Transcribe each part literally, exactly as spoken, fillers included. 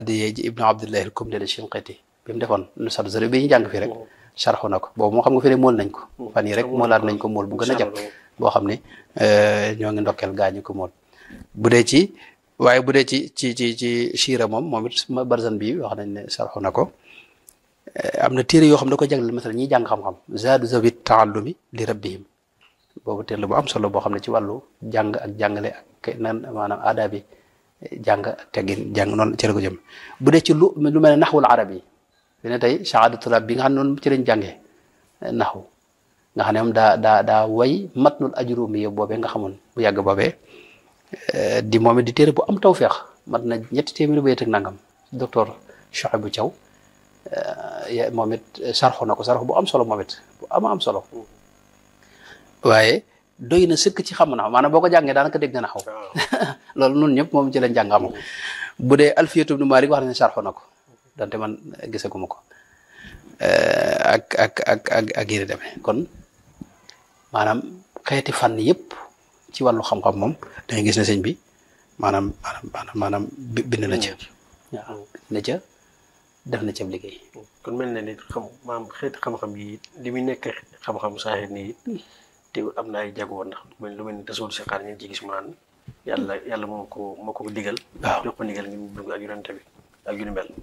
di ji ibnu abdullahi al-Kumdali Shinqiti bi mu defoon nu sat zëri bi ñu jàng fii rek sarxu na ko boobu moo xam nga fi ne mool nañ ko fan yi rek moolaat nañ ko mool bu gën a jàpp boo xam ne ñoo ngi ndokkeel gaañu ko mool bu dee ci waaye bu dee ci ci ci ci siira moom moom it barzan bi wax nañ ne sarxu na ko am na téere yoo xam ne da ko jagleel masala ñiy jàng xam-xam zaadu zawit taallumi li rabbihim boobu téere la bu am solo boo xam ne ci wàllu jàng ak jàngale ak nan maanaam aada bi jàng ak teggin jàng noonu ci la ko jëm bu dee ci lu lu mel ne naxwul arab yi bi ne tey shahada tulab bi nga xam ne noonu ci lañ jàngee naxwu nga xam ne moom daa daa daa way matnul ajrumi yow boobee nga xamoon bu yàgg boobee di moom it di téere bu am tawfeex mat na ñetti téeméeri bayit ak nangam docteur Chouaibou Thiaw moom it sarxu na ko sarxu bu am solo moom it bu ama am solo waaye doy na sëkk ci xam na maanaam boo ko jàngee daanaka dégg nga naxaw loolu nun ñëpp moom ci lañ jàng xam bu dee alfiyatu ibnu Malik wax na ne sarxu na ko donte man gisaguma ko ak ak ak ak ak yéen demee kon maanaam xeeti fànn yëpp ci wàllu xam-xam moom da ngay gis ne sëñ bi maanaam maanaam maanaam bind na ca waaw bind na ca def na ca liggéey. kon mel na ni xam maanaam xeeti xam-xam yi li muy nekk xam-xam saaxir nii te am na ay jago ndax lu mel ni tasawul si xaar ñu ci gis maan yàlla yàlla moo ko moo ko digal. waaw jox ko digal ngir mu dugg ak yonent bi ak yu ni mel.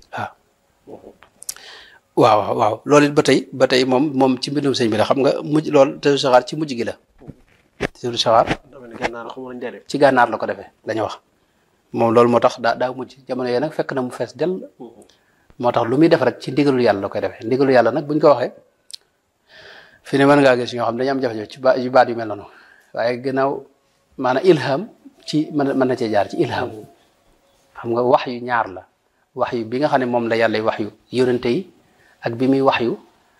waaw waaw waaw loolu it ba tey ba tey moom moom ci mbindum sëñ bi la xam nga mujj loolu tasawul saxaar ci mujj gi la. tasawul saxaar. ci gànnaar la ko defee dañu wax moom loolu moo tax daa daa mujj jamono yooyu nag fekk na mu fees dell. moo tax lu muy def rek ci ndigalu yàlla la koy defee ndigalu yàlla nag buñ ko waxee fi ne mën ngaa gis ñoo xam dañu am jafe-jafe ci ba yu baat yu mel noonu waaye gannaaw maanaam ilham ci mën mën na cee jaar ci ilham xam nga wax yu ñaar la wax yu bi nga xam ne moom la yàlla wax yu yonente yi ak bi muy wax yu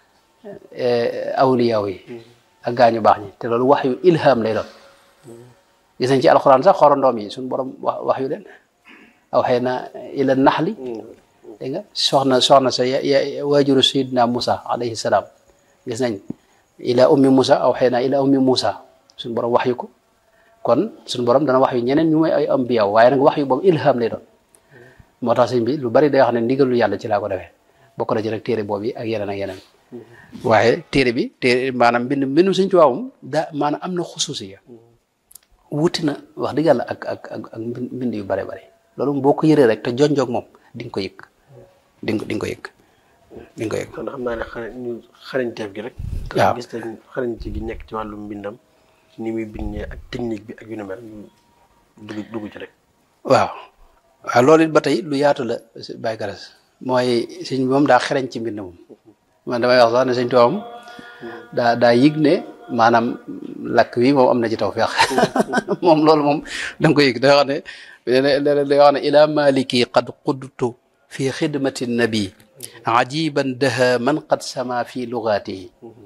awliyaaw yi ak gaañu baax ñi te loolu wax yu ilham lay doon gis nañ ci alxuraan sax xorondoom yi suñu borom wax wax yu leen aw xëy na ila naxli dégg nga soxna soxna sa ya waajuru sayidina Musa alayhi salaam gis nañ ila ummi Musa aw xëy na ila ummi Musa suñu borom wax yu ko kon suñu borom dana wax yu ñeneen ñu may ay ambiyaw waaye nag wax yu boobu ilham lay doon moo tax sëñ bi lu bari day wax ne ndigalu yàlla ci laa ko defee bokk na ci rek téere boobu ak yeneen ak yeneen waaye téere bi téere maanaam mbind mbindum sëñ Tuubaa moom daa maanaam am na xusuusiya wuti na wax dëgg yàlla ak ak ak ak mbind yu bare bare loolu boo ko yëree rek te jonjoog moom di nga ko yëg di nga di nga ko yëg di nga ko yëg. kon xam naa ne xarañ ñu xarañteef gi rek. waaw gis nañ xarañte gi nekk ci wàllum mbindam ni muy bindee ak technique bi ak yu ne mel ñu dugg dugg ci rek. waaw waaw loolu it ba tey lu yaatu la Baye Garas mooy sëñ bi moom daa xereñ ci mbind moom man damay wax sax ne sëñ Tuubaa moom daa daa yëg ne maanaam lakk wi moom am na ci tawfeex moom loolu moom da nga ko yëg da nga xam ne da nga wax ne ila maliki qad qudtu fi xidmati nabi ajiban daha man qad sama fi lugatihi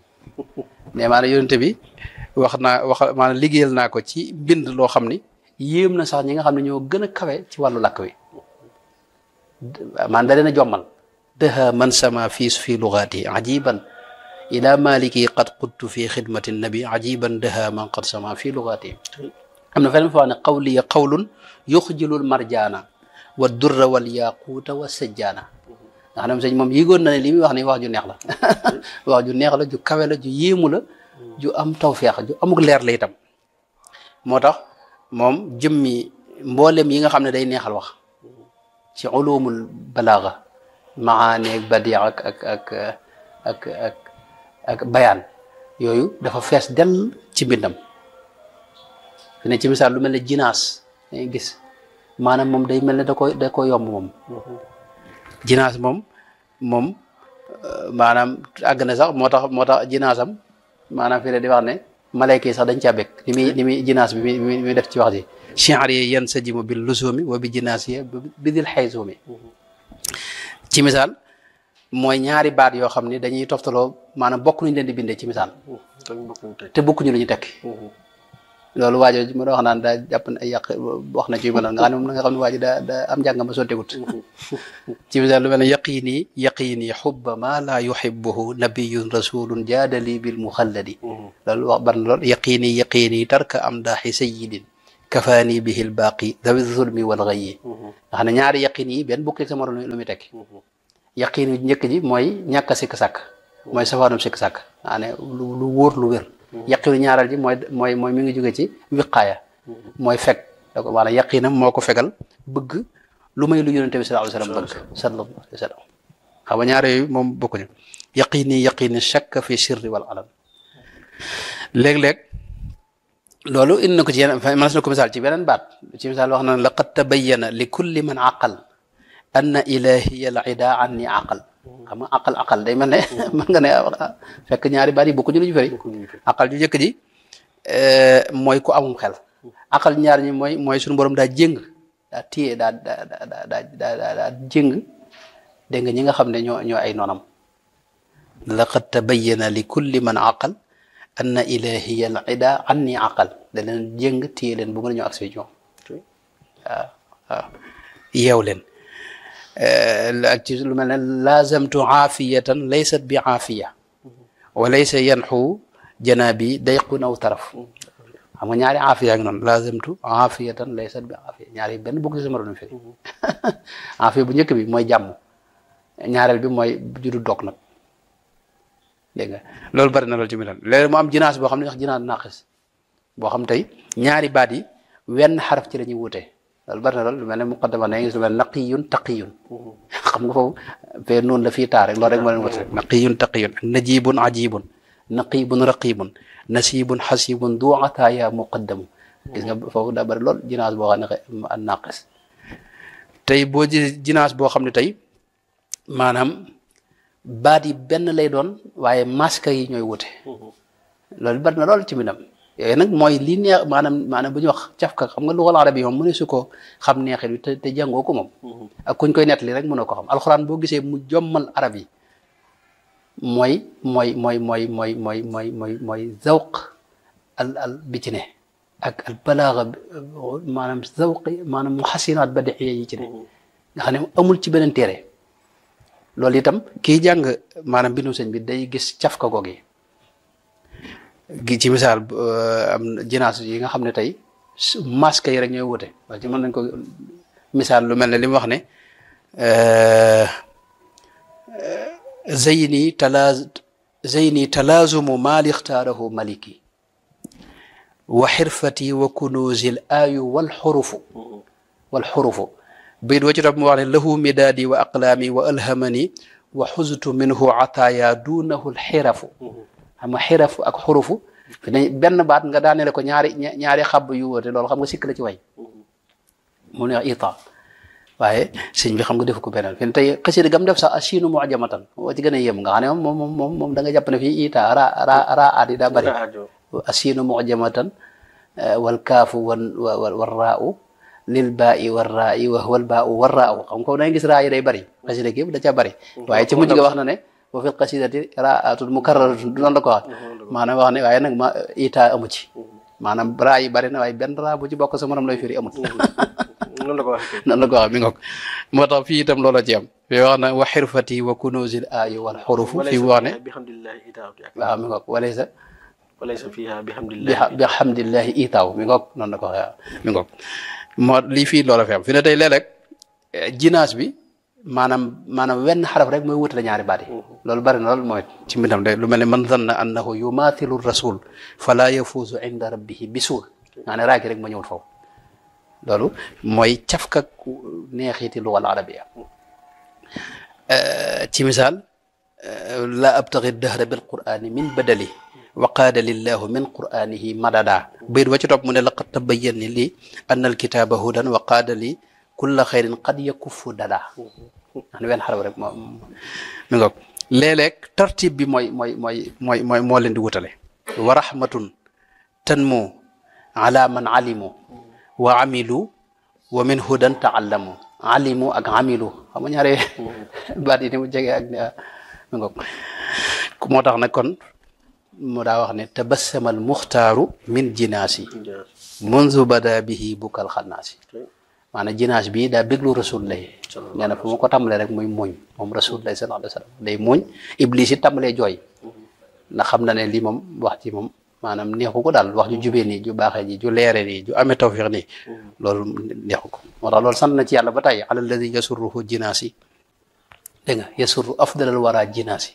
ne maanaam yonente bi wax naa wax maanaam liggéeyal naa ko ci bind loo xam ni yéem na sax ñi nga xam ne ñoo gën a kawe ci wàllu làkk wi maanaam da leen a jommal daha man sama fi fi lugatihi ajiban ila maliki qad qudtu fi xidmati nabi ajiban daha man qad sama fi lugatihi am na feneen fa wax ne qawliya qawlun yuxjilul marjaana wa durra wal yaquuta wa sajjaana nga xam ne sëñ moom yëgoon na ne li muy wax ni wax ju neex la wax ju neex la ju kawe la ju yéemu la ju am tawfeex ju amuk leer la itam moo tax moom jëmmi mboolem yi nga xam ne day neexal wax ci ulumul balaaga maaneeg badia ak ak ak ak ak ak bayaan yooyu dafa fees dell ci mbindam fi ne ci misaal lu mel ne jinaas dañuy gis maanaam moom day mel ne da koy da koy yomb moom jinaas moom moom maanaam àgg na sax moo tax moo tax jinaasam maanaam fii di wax ne malayka yi sax dañ caa bekk li muy li muy jinaas bi mi muy def ci wax ji chiari yi yan sajimu bil lusumi wa bi jinaas yi bi dil xaysumi ci misaal mooy ñaari baat yoo xam ne dañuy toftaloo maanaam bokk nuñ leen di bindee ci misaal te bokkuñu lu ñu tekki loolu waajo ma doon wax naan daa jàpp ne ay yàq wax na ci yu mel noonu nga xam ne moom nga xam ne waajo daa daa am njàngam ba sotteegut ci misaal lu mel ne yaqini yaqini xubba ma la yuhibbuhu nabiyun rasulun jaadali bil muxalladi loolu wax ban loolu yaqini yaqini tarka am daaxi sayidin kafaani bihi lbaaqi dawi zulmi wal ghayyi nga xam ne ñaari yaqin yi benn bukk sa morom lu muy tekki yaqin yu njëkk ji mooy ñàkk a sikk sàkk mooy safaanum sikk sàkk nga ne lu lu wóor lu wér yaqinu ñaareel ji mooy mooy mooy mi ngi jóge ci wiqaaya mooy fekk da ko maanaam yaqinam moo ko fegal bëgg lu may lu yonente bi sallallahu alayhi wa sallam bëgg sallallahu alayhi wa sallam xam nga ñaar yooyu moom bokkuñu yaqini yaqini shakk fi sirri wal alam léeg-léeg loolu indi na ko ci yeneen mënees na ko misaal ci beneen baat ci misaal wax na laqad tabayyana li kulli man aqal anna ilahiya al ida anni aqal xam nga aqal aqal day mel ne mën nga ne fekk ñaari baat yi bokkuñu lu ñu fëri aqal ju njëkk ji mooy ku amum xel aqal ñaar ñi mooy mooy suñu borom daa jéng daa téye daa daa daa daa daa daa jéng dégg nga ñi nga xam ne ñoo ñoo ay noonam laqad tabayyana li kulli man aqal anna ilahiya al ida anni aqal da leen jéng téye leen bu mën a ñëw ak si ñoom waaw waaw yeew leen ak ci lu mel ne lazamtu aafiyatan laysat bi aafiya wa laysa yanxu janaabi dayqun aw taraf xam nga ñaari aafiya ngi noonu lazamtu aafiyatan laysat bi aafiya ñaari benn bokk ci sama doon firi aafiya bu njëkk bi mooy jàmm ñaareel bi mooy judu dog nag dégg nga loolu bari na loolu ci milan léegi mu am jinaas boo xam ne wax jinaas naqis boo xam tey ñaari baat yi wenn xaraf ci la ñuy wuute loolu bari na loolu lu mel ne muqaddama na ngi lu mel naqiyun taqiyun xam nga foofu fee noonu la fii taa rek loolu rek moo leen wute naqiyun taqiyun ak najibun ajibun naqibun raqibun nasibun xasibun du ataaya muqaddamu gis nga foofu daa bari lool jinaas boo xam ne an naqis tey boo ji jinaas boo xam ne tey maanaam baat yi benn lay doon waaye masque yi ñooy wute loolu bari na lool ci minam yooyu nag mooy li neex maanaam maanaam bu ñuy wax cafka xam nga lugal arabi yi moom mu ne su ko xam neexit bi te te jàngoo ko moom ak kuñ koy nettali rek mënoo ko xam alxuraan boo gisee mu jommal arab yi mooy mooy mooy mooy mooy mooy mooy mooy mooy zawq al al bi ci ne ak al balaaga maanaam zawqi maanaam muhassinaat badiiya yi ci ne nga xam ne amul ci beneen téere loolu itam kii jàng maanaam bindu sëñ bi day gis cafka goog yi gi ci misaal am jinaas yi nga xam ne tey masque yi rek ñooy wute wala ci mën nañ ko misaal lu mel ne li mu wax ne zeyni talaaz zeyni talaazumu maali ixtaarahu maliki wa xirfati wa kunuuzil aayu wal xurufu wal xurufu bayit wa ci topp mu wax ne lahu midaadi wa aqlaami wa alhamani wa xuztu minhu ataaya duunahu lxirafu xam nga xirafu ak xurufu fi ne benn baat nga daanele ko ñaari ñaari xabb yu wóote loolu xam nga sikk la ci way mu ne wax ita waaye sëñ bi xam nga def ko beneen fi ne tey xasida gam def sax asiinu mujamatan moo ci gën a yem nga xam ne moom moom moom moom da nga jàpp ne fii ita ra ra ra aat yi daa bëri asiinu mujamatan wal kaafu wan war raau lil baa i war raa i wax wal baa u war raa u xam nga da nga gis raa yi day bëri xasida gi da caa bëri waaye ci mujj ga wax na ne wa fil qasidati raatun mukarraratun du noonu la ko wax maanaam wax ne waaye nag ma ita amu ci maanaam raa yi bëri na waaye benn raa bu ci bokk sa morom lay firi amut noonu la ko wax noonu la ko wax mi ngoog moo tax fii itam loola ci am fi wax na wa xirfati wa kunuzil aayi wal xurufu fii wax ne waaw mi ngoog walaysa walaysa fiha bihamdillahi bihamdillahi itaaw mi ngoog noonu la ko wax mi ngoog moo lii fii loola fi am fi ne tey léeg-léeg jinaas bi maanaam maanaam wenn xaraf rek mooy wutale ñaari baat yi loolu bari na loolu mooy ci mbindam de lu mel ne man zanna annahu yumaathilu rasul fala yafuuzu inda rabbihi bisuul maa ne raaki rek ma ñëwul foofu loolu mooy cafka neexiti lugal arabia ci misaal la abtagi dahra bil qur'ani min badali wa qaada lillahu min qur'anihi madada bayit wa ci topp mu ne laqad tabayyana li anna alkitaba hudan wa qaada li kulla xayrin qad yakuffu dada an wenn xarab rek moo mi ngoog léeg-léeg tartib bi mooy mooy mooy mooy mooy moo leen di wutale wa rahmatun tanmu ala man alimu wa amilu wa min hudan taallamu alimu ak amilu xam nga ñaare baat yi ni mu jege ak mi ngoog moo tax nag kon mu daa wax ne tabassama al muxtaaru min jinaasi munzu bada bihi bukal xannaasi maanaam jinaas bi daa béglu rasul lay nee na fu ma ko tàmbalee rek muy muñ moom rasul lay sallallahu alayhi wa sallam day muñ iblis it tàmbalee jooy ndax xam na ne lii moom wax ci moom maanaam neexu ko daal wax ju jubee nii ju baaxee ji ju leere nii ju amee tawfiq nii loolu neexu ko moo tax loolu sant na ci yàlla ba tey ala alladi yasurruhu jinaasi dégg nga yasurru afdalal wara jinaasi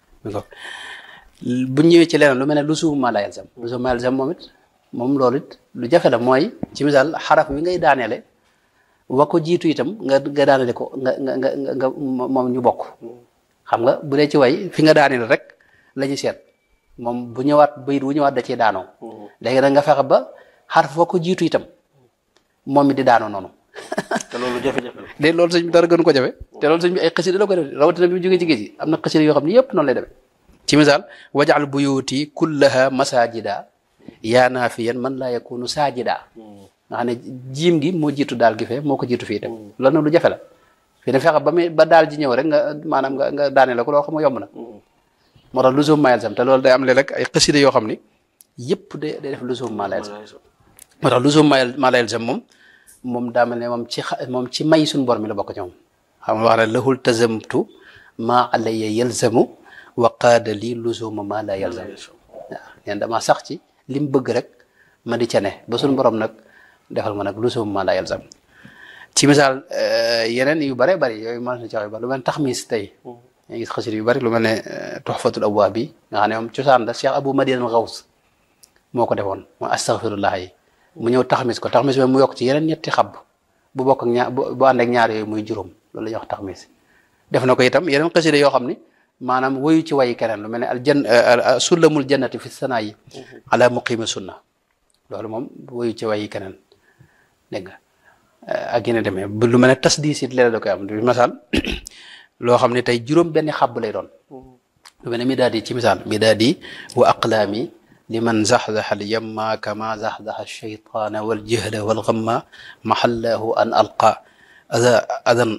bu ñëwee ci leneen lu mel ne lu suuf maa la yalzam lu suuf maa yalzam moom it moom loolu it lu jafe la mooy ci misaal xaraf bi ngay daaneele wa ko jiitu itam nga nga daanele ko nga nga nga nga moom ñu bokk xam nga bu dee ci way fi nga daanele rek la ñuy seet moom bu ñëwaat bayit bu ñëwaat da ciy daanoo léegi nag nga fexe ba xaraf wa ko jiitu itam moom it di daanoo noonu te loolu jafe-jafe la léegi loolu sëñ bi dara gënu ko jafe te loolu sëñ bi ay xasida la ko def rawatina bi mu jógee ci géej gi am na xasida yoo xam ne yëpp noonu lay demee ci misaal wajal buyuti kullaha masajida yaa naafiyan man laa yakunu saajida nga xam ne jiim gi moo jiitu daal gi fee moo ko jiitu fii dem loolu nag lu jafe la fii ne fexe ba muy ba daal ji ñëw rek nga maanaam nga nga daane la ko loo xam nga yomb na moo tax lusum mayel sam te loolu day am léeg rek ay xasida yoo xam ni yëpp day day def lusum malayel sam moo tax lusum mayel malayel sam moom moom daa mel ne moom ci moom ci may suñu bor mi la bokk ci moom xam nga wax ne lahul tazamtu maa alayya yalzamu wa qaada lii lusuma maa la yalzam waaw neen dama sax ci li mu bëgg rek ma di ca ne ba suñu borom nag defal ma nag lusuma maa la yalzam ci misaal yeneen yu bare bari yooyu mën na ci wax yu bari lu mel ne taxmis tey yaa gis xasida yu bari lu mel ne tuxfatul abwaab bi nga xam ne moom cosaan la Cheikh Abou Madiane Gaws moo ko defoon mooy astaghfirullah yi mu ñëw taxmis ko taxmis bi mu yokk ci yeneen ñetti xab bu bokk ak ñaar bu ànd ak ñaar yooyu muy juróom loolu la ñuy wax taxmis def na ko itam yeneen xasida yoo xam ni maanaam woyu ci wayi keneen lu mel ne al jan sullamul jannati fi sanaa yi ala muqimi sunna loolu moom woyu ci wayi keneen dégg nga ak yeneen demee lu mel ne tasdiis it léeg da koy am du misaal loo xam ne tey juróom benn xàbb lay doon lu mel ne mi daal di ci misaal mi daal di wa aqlaami liman zaxzaxa al yamma kama zaxzaxa alcheytaana waljahla walgamma maxallahu an alqa ada adan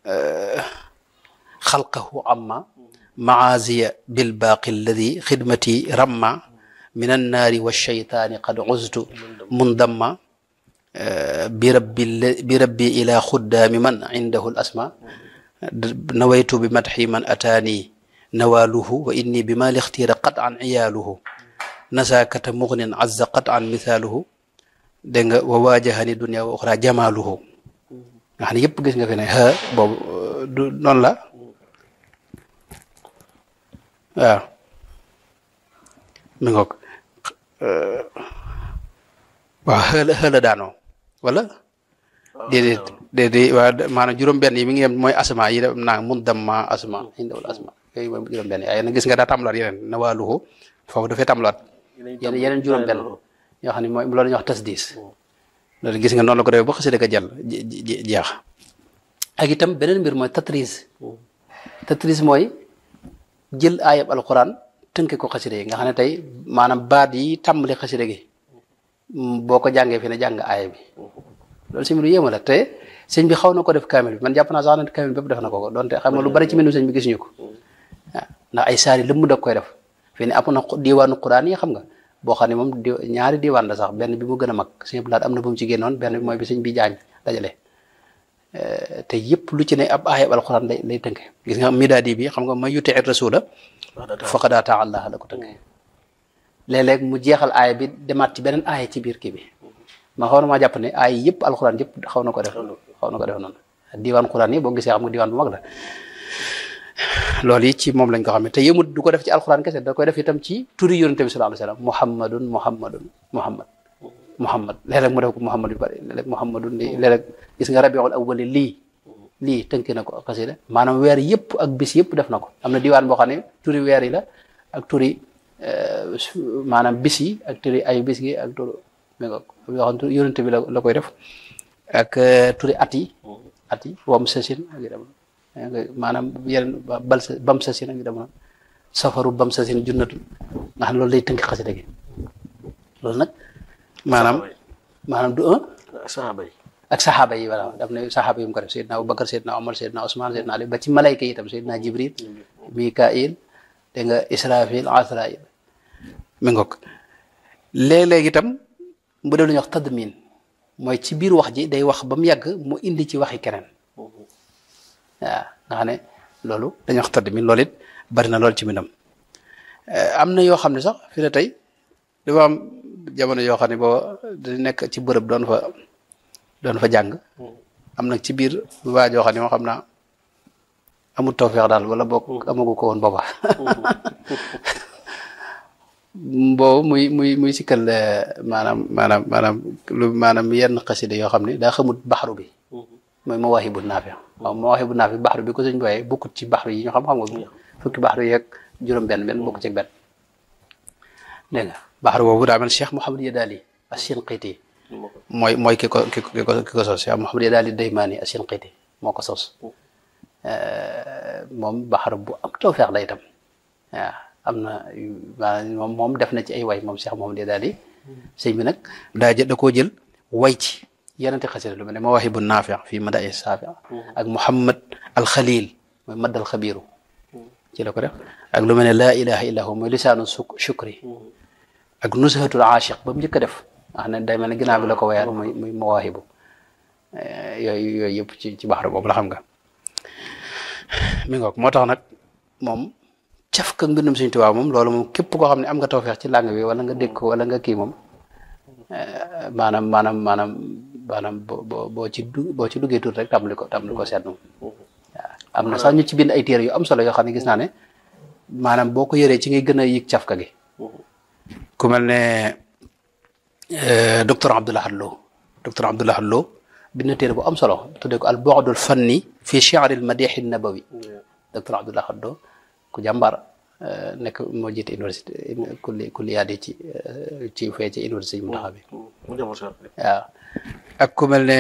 xalqahu amma maaziya bilbaaqi alladi xidmati ramma min annaari walcheytaani qad uztu mundamma birabbi birabbi ila xuddaami man indahu al asma nawaytu bi madxi man ataani nawaaluhu wa inni bi ma lixtiira qat an iyaaluhu nasaakata mugnin azza qat an misaaluhu dégg nga wa waajahani dunia wa oxra jamaaluhu nga xam ne yëpp gis nga fi ne ha boobu du noonu la waaw mi ngoog waaw xëla xëla daanoo wala déedéet déedéet waaw maanaam juróom-benn yi mi ngi yem mooy asma yi dem naa mun damma asma indawul asma yooyu mooy juróom-benn yi ay na gis nga daa tàmbalaat yeneen na waaluhu foofu dafay tàmbalaat yeneen yeneen juróom-benn yoo xam ne mooy loolu ñuy wax tasdiis loolu gis nga noonu la ko defee ba xasida ga jàll jeex ak itam beneen mbir mooy tatris tatris mooy jël aayab alquran tënke ko xasida yi nga xam ne tey maanaam baat yi tàmbali xasida gi boo ko jàngee fi ne jàng aaya bi loolu si lu yéema la te sëñ bi xaw na ko def kaamil bi man jàpp naa sax na kaamil bépp def na ko ko donte xam nga lu bari ci mbindu sëñ bi gisuñu ko waaw ndax ay saari lëmm da koy def fii ne am na diwaanu quraan yi xam nga boo xam ne moom di ñaari diwaan la sax benn bi mu gën a mag sëñ Blaat am na bu mu ci génnoon benn bi mooy bi sëñ bi jaañ dajale te yëpp lu ci ne ab aayab alquran lay lay tënke gis nga midaadi bi xam nga ma yuti rasula faqad ataa Allah la ko tënke léeg-léeg mu jeexal aaya bi demaat ci beneen aaya ci biir kii bi ma xaw na maa jàpp ne aaya yëpp alquran yëpp xaw na ko def xaw na ko def noonu diwaan quran yi boo gisee xam nga diwaan bu mag la loolu yi ci moom lañ ko xam ne te yëmut du ko def ci alquran kese da koy def itam ci turi yonente bi sallallahu alayhi wa sallam muhammadun muhammadun muhammad muhammad léeg-léeg mu def ko muhammad yu bëri léeg-léeg muhammadun lii léeg-léeg gis nga rabiul awwali lii lii tënki na ko xasida maanaam weer yëpp ak bis yëpp def na ko am na diwaan boo xam ne turi weer yi la ak turi maanaam bis yi ak turi ay bis gi ak turi mi nga yoo xam ne yonente bi la la koy def ak turi at yi at yi wam sasin ak dem maanaam yeneen bal sa bam sasin ak dem safaru bam sasin junnatu nga xam ne loolu day tënki xasida gi loolu nag maanaam maanaam du un saxaaba yi ak saxaaba yi voilà daf ne saxaaba yi mu ko def Seydina Abubakar Seydina Omar Seydina Ousmane Seydina Ali ba ci malayka yi itam Seydina Jibril Mikail dégg nga Israfil Asrail mi ngoog léeg-léeg itam bu dee lu ñuy wax tadmin mooy ci biir wax ji day wax ba mu yàgg mu indi ci waxi keneen waaw nga xam ne loolu dañuy wax tadmin loolu it bari na loolu ci mbindam am na yoo xam ne sax fi ne tey dafa am jamono yoo xam ne boo di nekk ci bërëb doon fa doon fa jàng am nag ci biir waa joo xam ne moo xam naa amul tawfeex daal wala boog amagu ko woon booba boobu muy muy muy sikkal maanaam maanaam maanaam lu maanaam yenn xasida yoo xam ne daa xamut baxaru bi mooy mawaahibu naafi waaw mawaahibu naafi baxaru bi ko suñ booyee bokkut ci baxaru yi ñu xam xam nga fukki baxaru yeeg juróom benn benn bokk ci benn dégg nga baxaru boobu daa mel Cheikh Mouhamed Yadaali As-Sinqiiti mooy mooy ki ko ki ko ki ko sos Cheikh Mouhamed Yadaali Daymaani As-Sinqiiti moo ko sos moom baxaru bu am tawfeex la itam waaw am na maanaam moom moom def na ci ay way moom Cheikh Mouhamed Yadaali sëñ bi nag daa jël da koo jël way ci yenente xasida lu mel ne Mawaahibu Naafi fii Madaa'i Saafi ak Muhammad al Xalil mooy Madd al Xabiiru ci la ko def ak lu mel ne laa ilaha illa hu mooy lisaanu shukri ak nushatul aashiq ba mu njëkk a def wax ne day mel ne ginnaaw bi la ko wayaat muy muy Mawaahibu yooyu yooyu yëpp ci ci baxaru boobu la xam nga mi ngoog moo tax nag moom caf ka mbindum Sëñ Tuubaa moom loolu moom képp koo xam ne am nga tawfeex ci làng bi wala nga dégg ko wala nga kii moom maanaam maanaam maanaam maanaam boo boo ci du boo ci duggee tuut rek tàmbali ko tàmbali ko seetlu waaw am na sax ñu ci bind ay téere yu am solo yoo xam ne gis naa ne maanaam boo ko yëree ci ngay gën a yëg cafka gi ku mel ne docteur Abdoul Ahad Lo docteur Abdoul Ahad Lo bind na téere bu am solo tuddee ko al bu'dul fanni fi shi'r al madih an nabawi docteur Abdoul Ahad Lo ku jàmbaar nekk moo jiite université kulli kulliyaat yi ci ci fee ci université yi mu taxaw bi waaw ak ku mel ne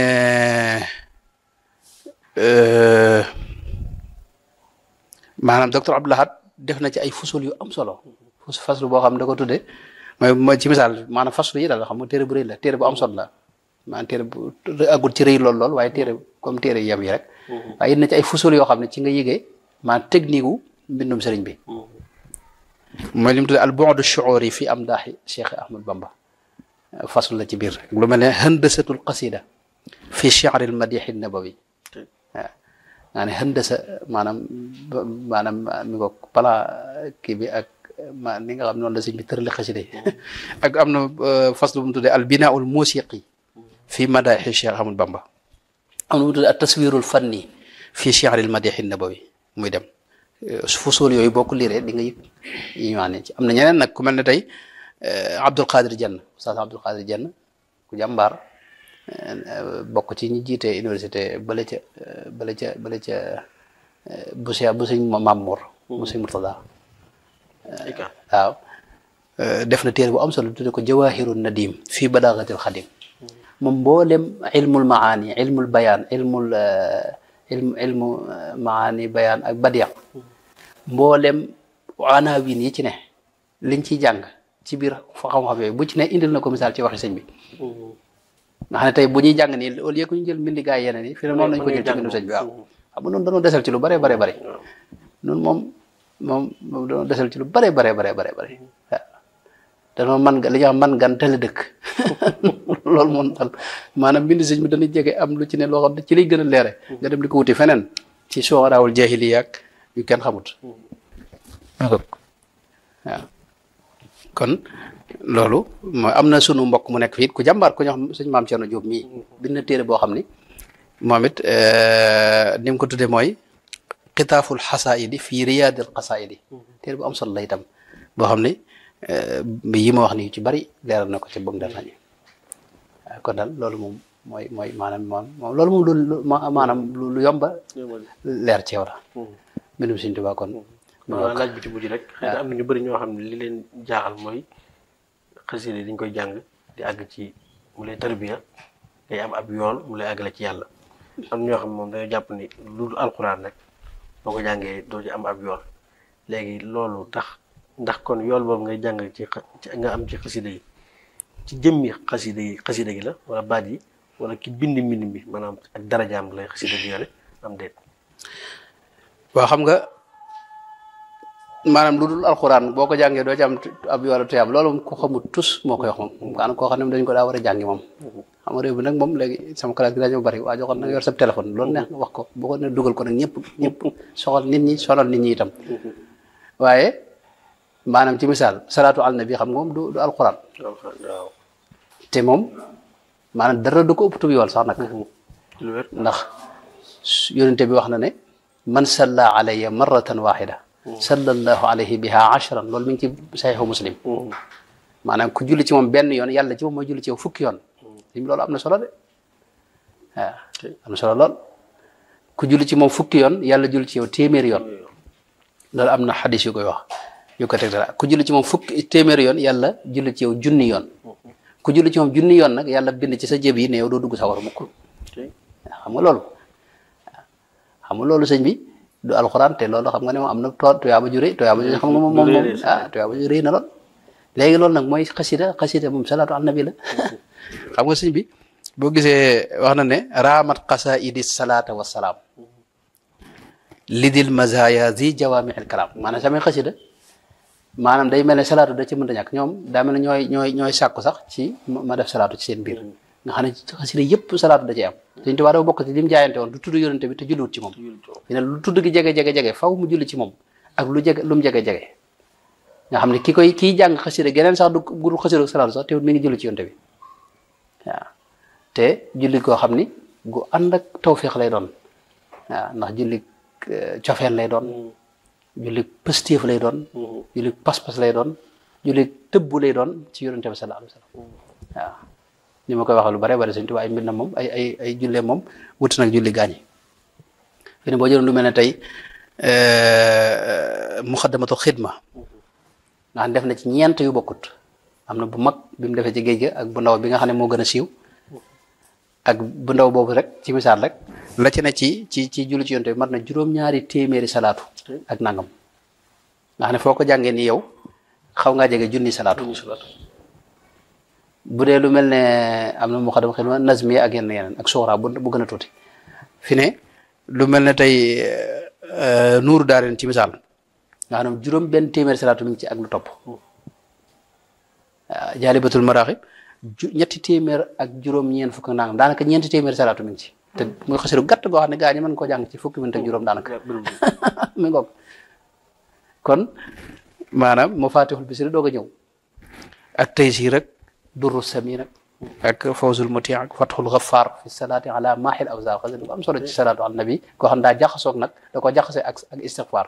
maanaam docteur Abdoul Ahad def na ci ay fusul yu am solo faslu boo xam ne da ko tuddee mooy mooy ci misaal maanaam faslu yi daal xam nga téere bu rëy la téere bu am solo la maanaam téere bu agul ci rëy lool lool waaye téere comme téere yem yi rek waaye it na ci ay fusul yoo xam ne ci nga yëgee maanaam technique wu mbindum sëriñ bi mooy li mu tuddee al bu'du shu'uri fi amdaahi Cheikh Ahmad Bamba faslu la ci biir lu mel ne handasatul qasida fi shi'r al madih an nabawi waaw naa ne handasa maanaam maanaam mi ko pala kii bi ak ma ni nga xam noonu la sëñ bi tërali xasida yi ak am na faslu bu mu tuddee al binaa'ul musiqi fi madaahi Cheikh Ahmad Bamba am na bu mu tuddee at taswirul fanni fi shi'r al madih an nabawi muy dem fusul yooyu boo ko liiree di nga yëg yi ñu ci am na ñeneen nag ku mel ne tey Abdul Qadir Jenn Oustaz Abdul Qadir Jenn ku jàmbaar bokk ci ñi jiite université bale ca bale ca bale ca bu se bu sëñ Mamour bu sëñ Murtada waaw def na téere bu am solo tudde ko Jawahirun Nadim fii Balaagatil Xadim moom mboolem ilmul maani ilmul bayaan ilmul ilmu ilmu maani bayaan ak badiya mboolem anaawin yi ci ne liñ ciy jàng ci biir fa xam-xam yooyu bu ci ne indil na ko misaal ci waxi sëñ bi nga xam ne tey bu ñuy jàng nii au lieu que ñu jël mbindi gaay yeneen yi fi ne noonu lañ ko jël ci mbindu sëñ bi waaw xam nga noonu dañoo desal ci lu bare bare bare noonu moom moom moom dañoo desal ci lu bare bare bare bare bare waaw dañoo man li ñuy wax man gan tële dëkk loolu moom daal maanaam mbindi sëñ bi dana jege am lu ci ne loo xam ne ci liy gën a leere nga dem di ko wuti feneen ci shu'araa'ul jaahiliya ak yu kenn xamut waaw kon loolu mooy am na sunu mbokk mu nekk fii ku jàmbaar ku ñoo xam sëñ Maam Cerno Jóob mii bind na téere boo xam ni moom it ni mu ko tuddee mooy xitaaful xasaayidi fii riyaadil xasaayidi téere bu am solo la itam boo xam ni yi ma wax ni yu ci bari leeral na ko ci bëgg dal nañu kon daal loolu moom mooy mooy maanaam moom moom loolu moom lu maanaam lu yomba leer ci yow la mbindum Sëñ Tuubaa kon waaw laaj bi ci mujj rek xëy na am na ñu bëri ñoo xam ne li leen jaaxal mooy xasida yi dañ koy jàng di àgg ci mu lay tarbiya ngay am ab yool mu lay àggale ci yàlla am ñoo xam ne moom dañoo jàpp ni lu dul alxuraan rek boo ko jàngee doo ci am ab yool léegi loolu tax ndax kon yool boobu ngay jàng ci nga am ci xasida yi ci jëmmi xasida yi xasida gi la wala baat yi wala ki bind mbind mi maanaam ak darajaam lay xasida gi yore am déet waaw xam nga maanaam lu dul alxuraan boo ko jàngee doo ci am ab yoolu tuyaab loolu ko xamul tus moo koy wax moom maanaam koo xam ne dañ ko daa war a jàngi moom xam nga réew bi nag moom léegi sama classe gi dañoo bari waa joxoon nag yor sa téléphone loolu neex nga wax ko boo ko ne dugal ko nag ñëpp ñëpp soxal nit ñi sonal nit ñi itam waaye maanaam ci misaal salaatu ala nabi xam nga moom du du alquran waaw. te moom maanaam dara du ko ëpp tubi yool sax nag lu wér. ndax yonente bi wax na ne man salla alayya marratan waxida sallallahu alayhi biha ashran loolu mi ngi ci saxiixu muslim maanaam ku julli ci moom benn yoon yàlla ci moom mooy julli ci yow fukki yoon lim loolu am na solo de waaw am na solo lool ku julli ci moom fukki yoon yàlla julli ci yow téeméeri yoon loolu am na xadis yu koy wax yu ko teg dara ku julli ci moom fukki téeméeri yoon yàlla julli ci yow junni yoon ku julli ci moom junni yoon nag yàlla bind ci sa jëb yi ne yow doo dugg sa war mukk xam nga loolu xam nga loolu sëñ bi du alxuraan te loolu xam nga ne moom am na too tuyaaba ju rëy tuyaaba ju xam nga moom moom moom ah tuyaaba ju rëy na lool léegi loolu nag mooy xasida xasida moom salaatu ala nabi la xam nga sëñ bi boo gisee wax na ne raamat qasaidi salaata wa salaam lidil mazaya zi jawaamihil kalaam maanaam samay xasida maanaam day mel ne salaatu da ci mënta ñàkk ñoom daa mel ne ñooy ñooy ñooy sàkku sax ci ma def salaatu ci seen biir nga xam ne xasida yëpp salaatu da cee am Sëñ Tuubaa dafa bokk ci li mu jaayante woon du tudd yonente bi te julliwut ci moom fi ne lu tudd gi jege jege jege faw mu julli ci moom ak lu jege lu mu jege jege nga xam ne ki koy kii jàng xasida geneen sax du guru xasida salaatu sax te mi ngi julli ci yonente bi waaw te julli koo xam ni gu ànd ak tawfiix lay doon waaw ndax julli cofeel lay doon julli pëstéef lay doon julli pas-pas lay doon julli tëbbu lay doon ci yonente bi sallallahu alayhi wa sallam waaw ni ma koy waxee lu bare bare Sëñ Tuubaa ay mbir na moom ay ay ay jullee moom wuti nag julli gaañi fi ne boo jëloon lu mel ne tey muxaddamatu xidma ndax def na ci ñeent yu bokkut am na bu mag bi mu defee ci géej ga ak bu ndaw bi nga xam ne moo gën a siiw ak bu ndaw boobu rek ci misaal rek la ci ne ci ci ci julli ci yonte bi mat na juróom-ñaari téeméeri salaatu ak nangam nga xam ne foo ko jàngee ni yow xaw ngaa jege junni salaatu bu dee lu mel ne am na muxaddam xidma nazmi ak yenn yeneen ak suura bu bu gën a tuuti fi ne lu mel ne tey nuuru daareen ci misaal nga xam ne juróom benn téeméeri salaatu mi ngi ci ak lu topp jaalibatul maraaxib ñetti téeméer ak juróom-ñeent fukk nangam daanaka ñeenti téeméeri salaatu mi ngi ci te muy xasiru gàtt goo xam ne gaa ñi mën koo jàng ci fukki minute ak juróom daanaka mi ngoog kon maanaam moo faatixul bisiri doog a ñëw ak taysiir rek durru sami nag ak fawzul muti ak fatxul xafaar fi salaati ala mahil awzar xasida bu am solo ci salaatu ala nabi koo xam ne daa jaxasoog nag da ko jaxase ak ak istixfaar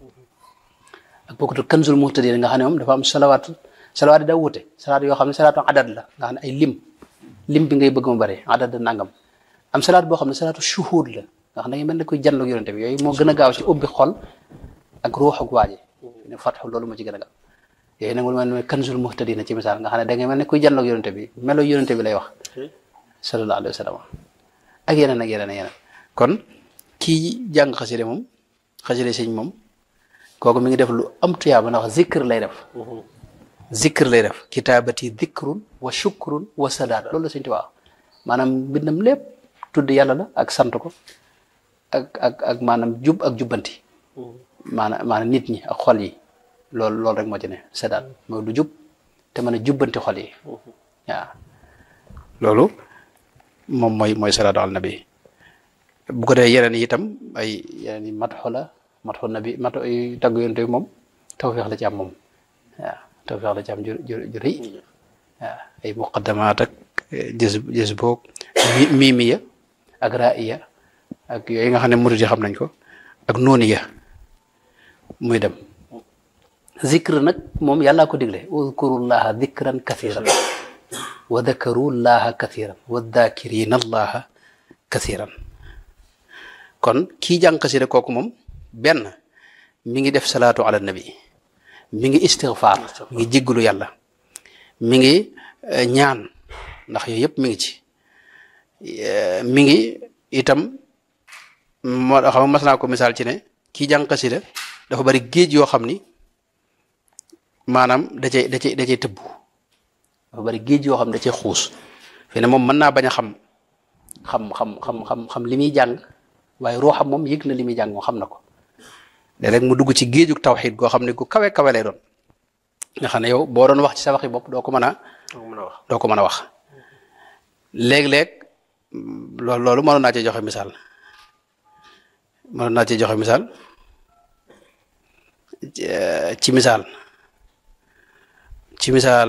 ak bokkatu kanzul muhtadin nga xam ne moom dafa am salawaat salawaat yi daa wute salaat yoo xam ne salaatu adad la nga xam ne ay lim lim bi ngay bëgg mu bëri adad nangam am salaat boo xam ne salaatu shuhud la nga xam ne ngay mel ne koy janloog yonente bi yooyu moo gën a gaaw ci ubbi xol ak ruux ak waaji ne fatxu loolu moo ci gën a gaaw yooyu nag mel ne kanzul muhtadina ci misaal nga xam ne da ngay mel ne kuy janloog yonente bi melo yonente bi lay wax sallallahu alayhi wa sallam ak yeneen ak yeneen ak yeneen kon kii jàng xaside moom xaside sëñ moom kooku mi ngi def lu am tuyaaba ndax zikr lay def zikr lay def kitaabati zikrun wa shukrun wa sadaat loolu la Sëñ Tuubaa maanaam bindam lépp tudd yàlla la ak sant ko ak ak ak maanaam jub ak jubbanti maanaam maanaam nit ñi ak xol yi loolu loolu rek moo ci ne sadaat mooy lu jub te mën a jubbanti xol yi waaw loolu moom mooy mooy salaatu ala nabi bu ko dee yeneen yi itam ay yeneen yi matxu la matxu nabi mat tagg yonte bi moom tawfeex la ci am moom waaw tawfeex la ci am ju ju ju rëy waaw ay muqaddamaat ak jës jës boog miimiya ak raiya ak yooyu nga xam ne murid yi xam nañ ko ak nooniya muy dem zikr nag moom yàllaa ko digle udkurullaha dikran kathiran wa dakarullaha kathiran wa dakirina allaha kathiran kon kii jàng xasida kooku moom benn mi ngi def salaatu ala nabi mi ngi istighfar mi ngi jéggalu yàlla mi ngi ñaan ndax yooyu yëpp mi ngi ci mi ngi itam moo xam mas naa ko misaal ci ne kii jàng xasida dafa bari géej yoo xam ni maanaam da cay da cay da cay tëbbu dafa bari géej yoo xam ne da cay xuus fi ne moom mën naa bañ a xam xam xam xam xam xam li muy jàng waaye ruuxam moom yëg na li muy jàng moom xam na ko léeg-léeg mu dugg ci géejug tawxiid goo xam ne gu kawe kawe lay doon nga xam ne yow boo doon wax ci sa waxi bopp doo ko mën a doo ko mën a wax léeg-léeg loolu loolu mënoon naa cee joxe misaal mënoon naa cee joxe misaal ci misaal ci misaal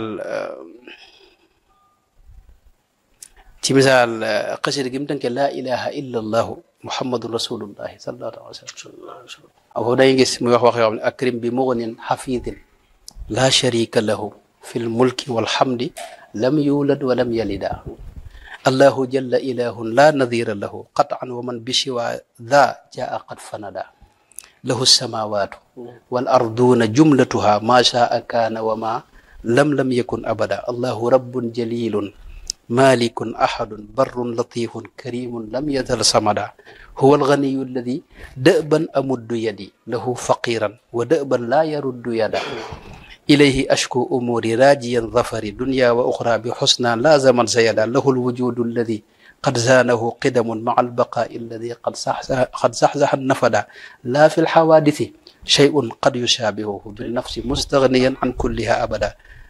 ci misaal xasida gi mu tënkee laa ilaha illa allahu muhammadun rasulullahi sallallahu alayhi wa sallam foofu day gis muy wax wax yoo xam ne akrim bi mughnin xafidin laa sharika lahu fi l mulki walhamdi lam yulad wa lam yalida allahu jalla ilahun la nadira lahu qatan wa man bishiwa dha jaa qad fanada lahu samawatu wal arduna jumlatuha ma shaa kaana wa ma lam lam yakun abada allahu rabbun jalilun malikun ahadun barrun latifun karimun lam yazal samada huwa alganiyu alladi da'ban amuddu yadi lahu faqiran wa da'ban la yaruddu yada ilayhi ashku umuri rajiyan zafari dunya wa ukhra bi husna la zaman sayada lahu alwujudu alladi qad zanahu qidamun ma'a albaqa'i alladi qad sahzaha qad sahzaha nafada la fi alhawadithi shay'un qad yushabihuhu bin nafsi mustaghniyan an kulliha abada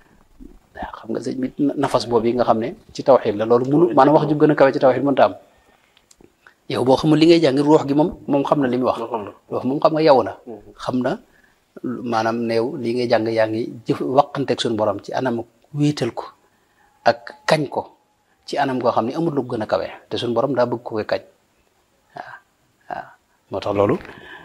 xam nga sëñ bi nafas boobu yi nga xam ne ci tawxiid la loolu munu maanaam wax ju gën a kawe ci tawxiid mënta am yow boo xamul li ngay jàng ruux gi moom moom xam na li muy wax ruux moom xam nga yow na xam na maanaam neew li ngay jàng yaa ngi jëf waqanteeg suñu borom ci anam wéetal ko ak kañ ko ci anam goo xam ne amul lu gën a kawe te suñu borom daa bëgg ko koy kañ waaw waaw moo tax loolu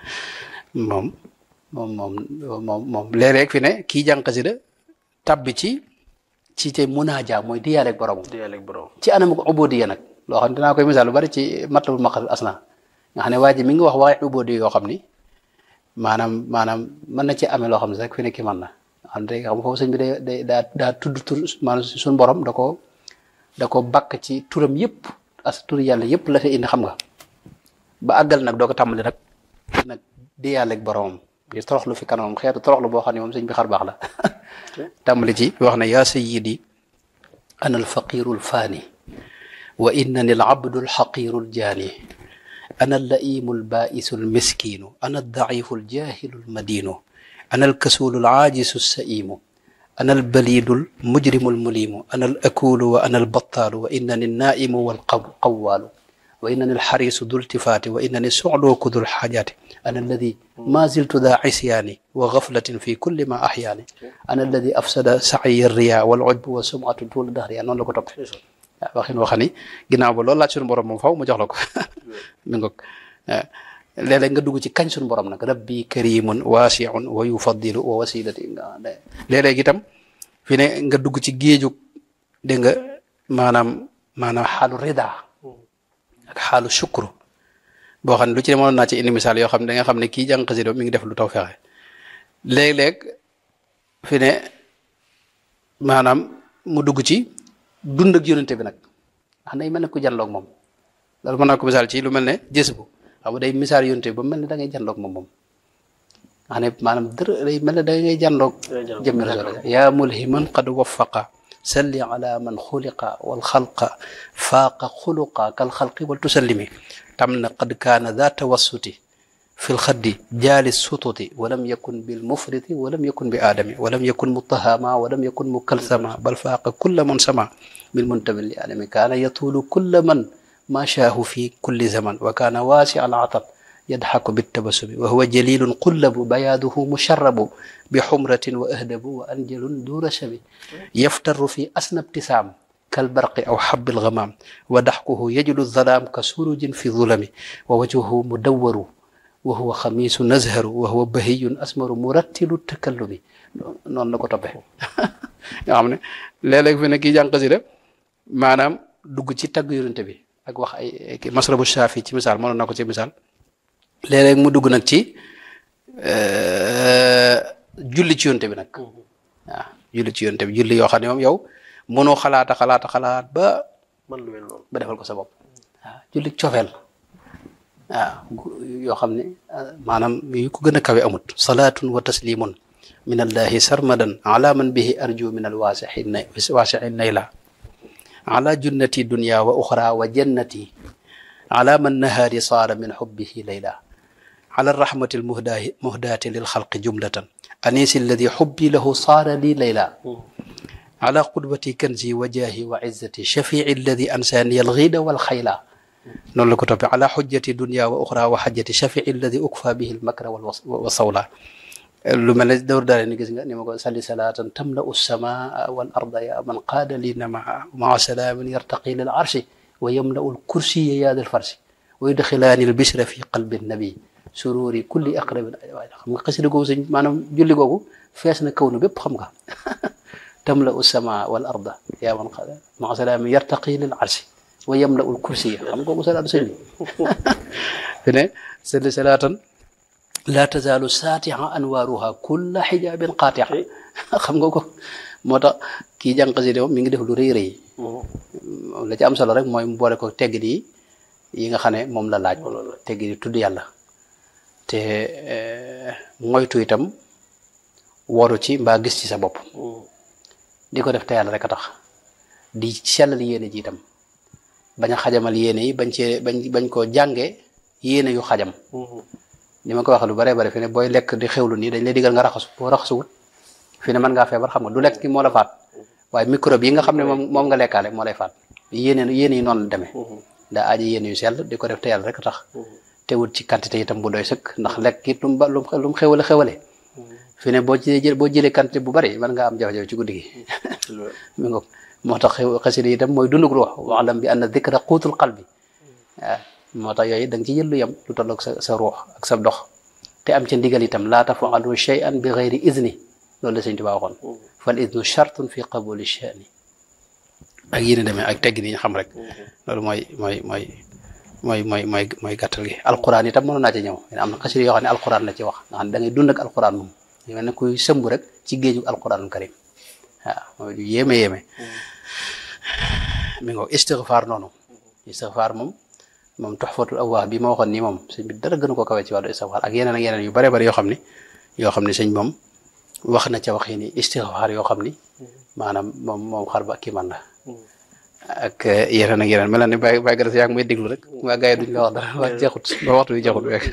moom moom moom moom moom léeg-léeg fi ne kii jàng xasida tabbi ci ci te munaaja mooy diyaaleeg borom diyaaleeg borom ci anam ko ubudiya nag loo xam ne dinaa koy misaal lu bari ci matlabul maqasid asna nga xam ne waa ji mi ngi wax waxee ubudiya yoo xam ni maanaam maanaam mën na ci amee loo xam ne rek fi ne ki mën na xam ne xam foofu sëñ bi day day daa daa tudd tur maanaam suñu borom da ko da ko bakk ci turam yëpp as tur yàlla yëpp la fi indi xam nga ba àggal nag doo ko tàmbali nag nag diyaaleeg boromam ngir toroxlu fi kanamam xeetu toroxlu boo xam ne moom sëñ bi xar baax la tàmbali ci wax ne yaa sayyidi ana alfaqiru alfaani wa innani alabdu alxaqiru aljaani ana allaimu albaisu almiskinu ana aldaifu aljahilu almadinu ana alkasulu alaajisu alsaimu ana albalidu almujrimu almulimu ana alakulu wa ana albattalu wa innani alnaimu walqawaalu wa innani alxarisu du iltifaati wa innani suclooku du lxaajaati ana alladi ma ziltu daa isyaani wa gaflatin fi kulli ma axyaani ana alladi afsada saciya riya wal ujbu wa sumatu tuula dahriya noonu la ko topp waaw waxin waxa ni ginnaaw ba loolu laaj suñu borom moom faw mu jox la ko mi ngoog léeg-léeg nga dugg ci kañ suñu borom nag rabbi karimun waasiun wa yufaddilu wa wasilati nga léeg-léeg itam fi ne nga dugg ci géejug dégg nga maanaam maanaam xaalu rida ak xaalu shukru boo xam ne lu ci demoon naa ci indi misaal yoo xam ne da nga xam ne kii jàng xasida mi ngi def lu taw fexe léeg-léeg fi ne maanaam mu dugg ci dund ak yonente bi nag wax day mel ne ku janloog moom loolu mën naa ko misaal ci lu mel ne jës bu xam nga day misaal yonente bi ba mel ne da ngay janloog moom moom wax ne maanaam dër day mel ne da ngay janloog jëmmi rasul yaa mulhiman qad waffaqa salli ala man xuliqa wal xalqa faaqa xuluqa kal xalqi wal tusallimi tam na qad kaana daa tawassuti fi lxaddi jaali sututi walam yakun bil mufriti walam yakun bi aadami walam yakun mutahama walam yakun mukalsama bal faaqa kulla man sama bil muntamin li aadami kaana yatuulu kulla man ma shaahu fi kulli zaman wa kaana waasi al atab yadxaku bitabasumi wa huwa jalilun qullabu bayaaduhu musharrabu bi xumratin wa ahdabu wa anjalun duura shabi yaftaru fi asna ibtisaam kalbarqi aw xabbil gamaam wa daxkuhu yajlu zalaam ka surujin fi zulami wa wajhuhu mudawwaru wa huwa xamiisu nazharu wa huwa bahiyun asmaru murattilu takallumi noonu la ko toppee nga xam ne léeg-léeg fi ne kii jàng xasida maanaam dugg ci tagg yonente bi ak wax ay masrabu shaafi ci misaal mënoon na ko ci misaal léeg-léeg mu dugg nag ci julli ci yonente bi nag waaw julli ci yonente bi julli yoo xam ne moom yow mënoo xalaata xalaata xalaat ba man lu mel noonu ba defal ko sa bopp waaw julli cofeel waaw yoo xam ne maanaam yu ko gën a kawe amut salaatun wa taslimun min allahi sarmadan ala man bihi arju min alwaasixi na waasixi nayla ala junnati dunya wa uxra wa jannati ala man nahaari saara min xubbihi layla ala arrahmati almuhdaati lilxalqi jumlatan anisi alladi xubbi lahu saara li layla ala qudwati kanzi wa jaahi wa izzati shafii alladi ansaani alxiida walxayla noonu la ko toppee ala xujjati dunya wa uxra wa xajjati shafii alladi ukfa bihi almakra wa sawla lu mel ne dawr daale ni gis nga ni ma ko salli salaatan tamla ussamaa wal arda ya man qaada li namaa maa salaamin yartaqi lil arshi wa yamlau l kursiya yaadal farsi wa yudxilaani l bishra fi qalbi nabi sururi kulli aqrabin waaye xam nga xasida googu sëñ maanaam julli googu fees na kaw na bépp xam nga tamla ussamaa wal arda ya man qaada maa salaamin yartaqi lil arshi wa yamlau l kursiya xam nga googu salaatu sëñ bi fi ne salli salaatan laa tazaalu saatiha anwaaruha kulla xijaabin qaatiha xam nga ko moo tax kii jàng xasida moom mi ngi def lu rëy rëy la ci am solo rek mooy mu boole ko teggin yi yi nga xam ne moom la laaj teggin yi tudd yàlla te moytu itam waru ci mbaa gis ci sa bopp di ko def te yàlla rek a tax di sellal yéene ji itam bañ a xajamal yéene yi bañ cee bañ bañ koo jànge yéene yu xajam ni ma ko waxee lu bare bare fi ne booy lekk di xewlu nii dañ lay digal nga raxasu boo raxasuwut fi ne mën ngaa feebar xam nga du lekk ki moo la faat waaye microbe yi nga xam ne moom moom nga lekkaale moo lay faat yéene yéene yi noonu la demee daa aaji yéene yu sell di ko def te yàlla rek a tax te wut ci quantité itam bu doy sëkk ndax lekk it lu mu ba lu mu xewale xewale fi ne boo jëlee boo jëlee quantité bu bari mën ngaa am jafe-jafe ci guddi gi mi nga moo tax xasida itam mooy dundug ruux waalam bi anna dikra quutul qalbi waaw moo tax yooyu da nga ci jël lu yem lu tolloog sa sa ruux ak sa dox te am ca ndigal itam laa tafalu shay'an bi gayri idni loolu la sëñ Tuubaa waxoon fal idnu chartun fi qabuli sha'ni ak yéen a demee ak tegg ni ñu xam rek loolu mooy mooy mooy mooy mooy mooy mooy gàttal gi alquran itam mënoon naa ci ñëw am na xasida yoo xam ne alquran la ci wax nga xam ne da ngay dund ak alquran moom ñu mel ne kuy sëmb rek ci géeju alquranul karim waaw mooy du yéeme yéeme mi ngo istighfar noonu istighfar moom moom tuxfatul awwaax bi ma waxoon nii moom sëñ bi dara gënu ko kawe ci wàllu istixfaar ak yeneen ak yeneen yu bare bari yoo xam ni yoo xam ni sëñ moom wax na ca wax yi ni istixfaar yoo xam ni maanaam moom moom xar ba kii man la ak yeneen ak yeneen mel na ni bàyyi bàyyi gën a yaa ngi may déglu rek waa gars yi duñ la wax dara wax jeexut ba waxtu bi jeexut rek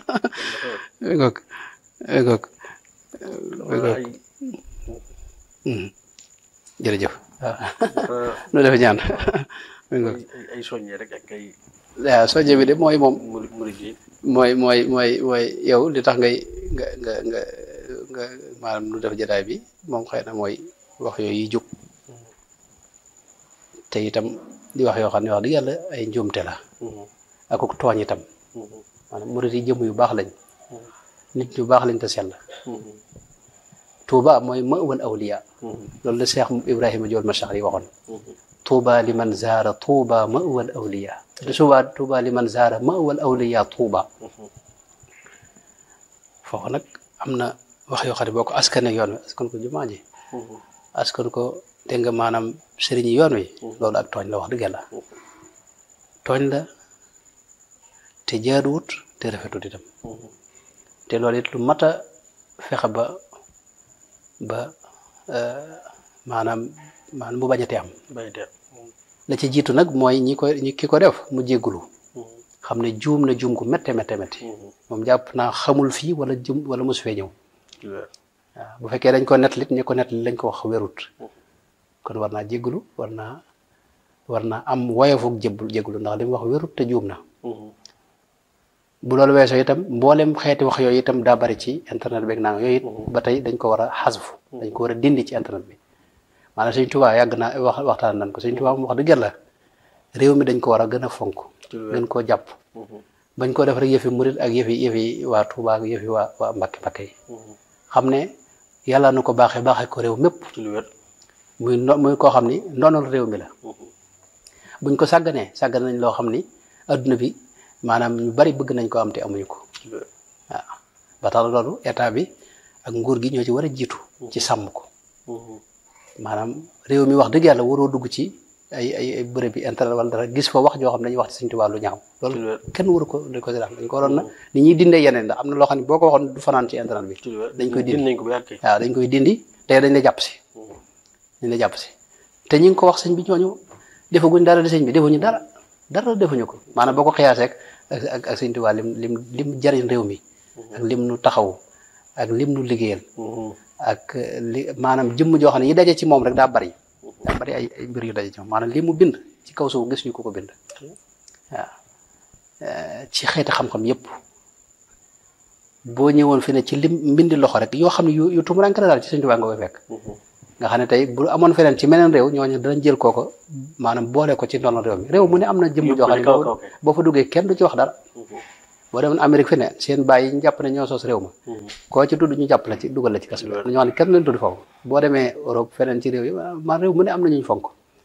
mi ngoog mi ngoog mi ngoog jërëjëf waaw nu defe ñaan mi ngoog ay soññee rek ak ay waaw soññe bi de mooy moom murid yi mooy mooy mooy mooy yow li tax ngay nga nga nga nga maanaam nu def jotaay bi moom xëy na mooy wax yooyu yi jóg te itam di wax yoo xam ne wax dëgg yàlla ay njuumte la ak ak tooñ itam maanaam murid yi jëmm yu baax lañ nit ñu baax lañ te sell Tuuba mooy ma'wal awliya loolu la Cheikh Ibrahima Jool Machar yi waxoon Tuuba liman zaara Tuuba ma'wal awliya Tuuba Tuuba liman zaara ma'wal awliya Tuuba foofu nag am na wax yoo xam ne boo ko askane yoon wi askan ko jumaa ji askan ko dégg nga maanaam sëriñi yoon wi loolu ak tooñ la wax dëgg yàlla tooñ la te jaaduwut te rafetut itam te loolu it lu mat a fexe ba ba maanaam maanaam mu bañate am la ci jiitu nag mooy ñi ko ñi ki ko def mu jéggulu xam ne juum na juum gu métte métte métti moom jàpp naa xamul fii wala jum wala mosu fee ñëw waaw bu fekkee dañ ko nettalit ñi ko nettali lañ ko wax wérut kon war naa jéggulu war naa war naa am woyofuk jébbul jéggulu ndax li mu wax wérut te juum na bu loolu weesoo itam mboolem xeeti wax yooyu itam daa bari ci internet beeg naa yooyu it ba tey dañ ko war a xasfu dañ ko war a dindi ci internet bi maanaam Sëñ Tuubaa yàgg naa wax waxtaan nañ ko Sëñ Tuubaa mu wax dëgg yàlla réew mi dañ ko war a gën a fonk gën koo jàpp bañ ko def rek yëfi murit ak yëfi yëfi waa Tuubaa ak yëfi waa waa Mbàkke Mbàkke yi xam ne yàlla na ko baaxee baaxee ko réew mépp muy no muy koo xam ni ndonol réew mi la buñ ko sàgganee sàggan nañ loo xam ni adduna bi maanaam ñu bari bëgg nañ ko am te amuñu ko waaw ba tax loolu état bi ak nguur gi ñoo ci war a jiitu ci sàmm ko maanaam réew mi wax dëgg yàlla waroo dugg ci ay ay ay bërëb bi internet wala dara gis fa wax joo xam ne dañuy wax ci Sëñ Tuubaa lu ñaaw loolu kenn waru ko dañ ko dañ ko waroon na ni ñuy dindee yeneen ndax am na loo xam ne boo ko waxoon du fanaan ci internet bi dañ koy dindi waaw dañ koy dindi te dañ la jàpp si dañ la jàpp si te ñi ngi ko wax sëñ bi ñooñu defaguñ dara di sëñ bi defuñu dara dara defuñu ko maanaam boo ko xiyaasee ak ak ak Sëñ Tuubaa lim lim lim jariñ réew mi ak lim nu taxaw ak lim nu liggéeyal ak li maanaam jëmm joo xam ne yi daje ci moom rek daa bari daa bari ay ay mbir yu daje ci moom maanaam li mu bind ci kaw suuf gis ñu ko ko bind waaw ci xeeti xam-xam yëpp boo ñëwoon fi ne ci lim mbindi loxo rek yoo xam ne yu yu tumuranke la daal ci Sëñ Tuubaa nga koy fekk nga xam ne tey bu amoon feneen ci meneen réew ñooñu danañ jël kooko maanaam boole ko ci ndono réew mi réew mu ne am na jëmm joo xam ne boo fa duggee kenn du ci wax dara boo demoon Amérique fi ne seen bàyyi yi ñu jàpp ne ñoo sos réew ma koo ci tudd ñu jàpp la ci dugal la ci kaso bi ñoo xam ne kenn leen tudd foofu boo demee Europe feneen ci réew yi man réew mu ne am na ñuñ fonk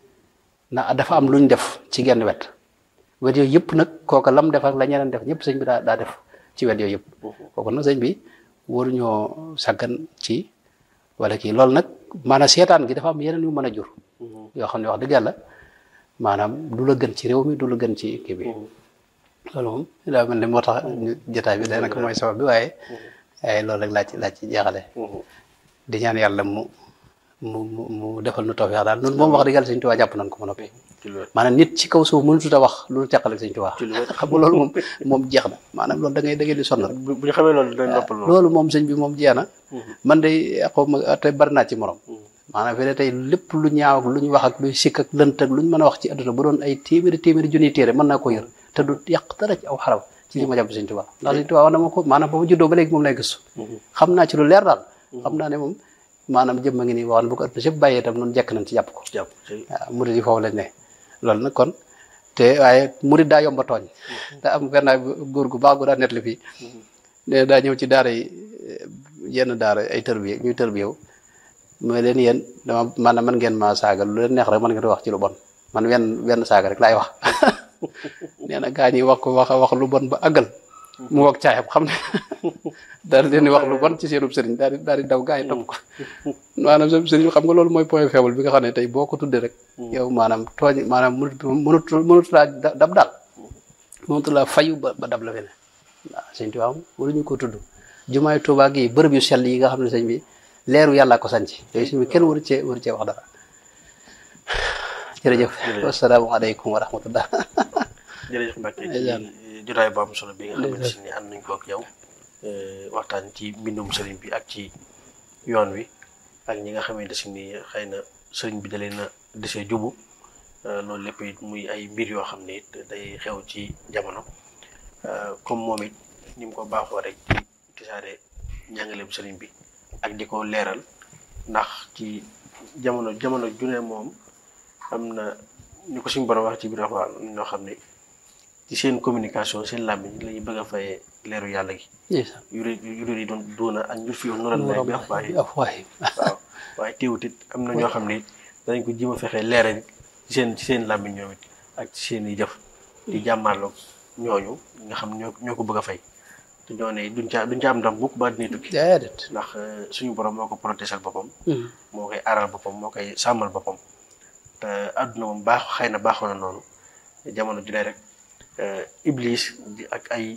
ndax dafa am luñ def ci genn wet wet yooyu yëpp nag kooka lam def ak la ñeneen def ñëpp sëñ bi daa daa def ci wet yooyu yëpp kooku nag sëñ bi waruñoo sàggan ci wala kii loolu nag maanaam seetaan gi dafa am yeneen yu mën a jur yoo xam ne wax dëgg yàlla maanaam du la gën ci réew mi du la gën ci kii bi loolu moom daa mel ne moo tax jotaay bi day nag mooy sabab bi waaye waaye loolu rek laa ci laa ci jeexale di ñaan yàlla mu mu mu mu defal nu tawfeex daal noonu moom wax dëgg yàlla Sëñ Tuubaa jàpp nañ ko ma noppi maanaam nit ci kaw suuf mënutut a wax lu teqale Sëñ Tuubaa xam nga loolu moom moom jeex na maanaam loolu da ngay da ngay di sonn rek bu ñu xamee loolu dañ noppal loolu moom sëñ bi moom jeex na man day xaw ma tey bari naa ci morom maanaam fii tey lépp lu ñaaw ak lu ñu wax ak luy sikk ak lënt ak lu ñu mën a wax ci adduna bu doon ay téeméeri téeméeri junniy téere mën naa ko yër te du yàq dara ci aw xaraw ci li ma jàpp Sëñ Tuubaa ndax Sëñ Tuubaa wax na ma ko maanaam ba ma juddoo ba léegi moom lay gëstu xam naa ci lu leer daal xam naa ne moom maanaam jëm a ngi nii waxoon bu ko adduna sëpp bàyyee itam noonu jekk nañ ci jàpp ko waaw murid yi foofu lañ ne loolu nag kon te waaye murid daa yomba tooñ te am benn góor gu baax gu daa nettali fii ne daa ñëw ci daara yi yenn daara ay tërbiye ñuy tërbiyew mooy leen yéen dama maanaam man ngeen ma saaga lu leen neex rek man ngeen wax ci lu bon man wenn wenn saaga rek laay wax nee na gaa ñi wax ko wax wax lu bon ba àggal mu wog caayam xam ne daal di leen wax lu bon ci seenub sëriñ daal di daal di daw gaa yi topp ko maanaam seen sëriñ xam nga loolu mooy point faible bi nga xam ne tey boo ko tuddee rek yow maanaam tooñ maanaam mënut mënut mënut laa dab daal mënut laa fayu ba ba dab la fene waaw Sëñ Tuubaa waruñu ko tudd jumaay Tuubaa gi bërëb yu sell yi nga xam ne sëñ bi leeru yàlla ko sanc yooyu sëñ bi kenn waru cee waru cee wax dara jërëjëf wasalaamaaleykum wa rahmatullah jërëjëf Mbacke ci jotaay bu am solo bi nga xamante si ni ànd nañ ko ak yow waxtaan ci mbindum sëriñ bi ak ci yoon wi ak ñi nga xamante si ni xëy na sëriñ bi da leen a desee jubu loolu lépp it muy ay mbir yoo xam ne it day xew ci jamono comme moom it ni mu ko baaxoo rek ci tisaare njàngaleem sëriñ bi ak di ko leeral ndax ci jamono jamono junee moom am na ñu ko suñu borom wax ci biir wax ñoo xam ne ci seen communication seen làmmiñ la ñuy bëgg a fayee leeru yàlla gi yuré yuré yi doon doona ak njur fi yoon nural lay bi wax waaye waaw waaye teewut it am na ñoo xam ne it danañ ko jéem a fexee leeral ci seen ci seen làmmiñ ñoom it ak ci seen i jëf di jàmmaarloog ñooñu nga xam ñoo ñoo ko bëgg a fay te ñoo ne duñ ca duñ ca am ndam mukk ba dina tukki ndax suñu borom moo ko protéger boppam moo koy aaral boppam moo koy sàmmal boppam te àdduna moom baax xëy na baaxoon na noonu jamono ju ne rek iblis ak ay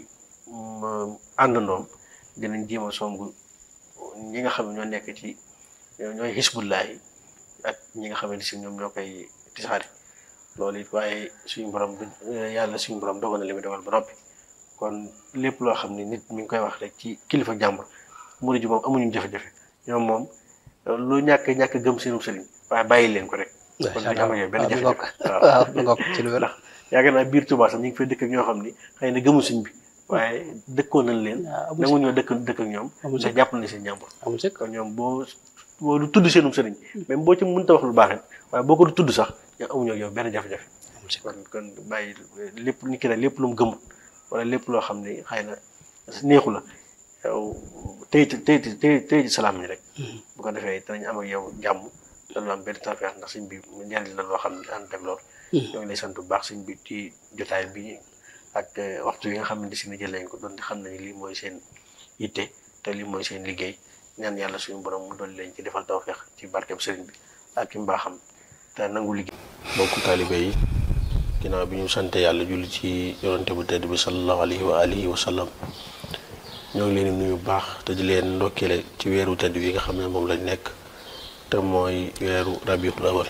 àndandoom dinañ jéem a songu ñi nga xam ne ñoo nekk ci ñooy xisbullahi ak ñi nga xamante si ñoom ñoo koy tisaari loolu it waaye suñu borom yàlla suñu borom dogal na li muy dogal ba noppi kon lépp loo xam ne nit mi ngi koy wax rek ci kilifa jàmbur murid ji moom amuñu jafe-jafe ñoom moom lu ñàkk ñàkk gëm seenum sëriñ waaye bàyyi leen ko rek kon duñu am ak benn jafe-jafe waaw ngok ci lu wér yaakaar naa biir Tuubaa sax ñu ngi fay dëkk ak ñoo xam ni xëy na gëmu sëñ bi waaye dëkkoon nañ leen nangu ñoo dëkk dëkk ak ñoom ndax jàpp nañ seen jàmbur kon ñoom boo boo du tudd seenum sëriñ même boo ci mënta wax lu baax it waaye boo ko du tudd sax ñoo amuñoo ak yow benn jafe-jafe kon kon bàyyi lépp nit ki ne lépp lu mu gëmul wala lépp loo xam ne xëy na neexu la yow tey tey tey tey ci salaam ñi rek bu ko defee danañ am ak yow jàmm dañu am benn tawfeex ndax sëñ bi njëriñ la loo xam ne ànd ak lool ñoo ngi lay sant bu baax sëñ bi ci jotaay bi ak waxtu yi nga xamante si ne jël nañ ko doon xam nañu lii mooy seen yitte te lii mooy seen liggéey ñaan yàlla suñu borom mu doon leen ci defal tawfeex ci barkeb sëriñ bi ak ci mbaaxam te nangu liggéey. mbokku taalibe yi ginnaaw bi ñu sante yàlla julli ci yonante bu tedd bi sallallahu alayhi wa alihi wa sallam ñoo ngi leen di nuyu bu baax te di leen ndokkeele ci weeru tedd wi nga xam ne moom lañ nekk te mooy weeru rabiul awal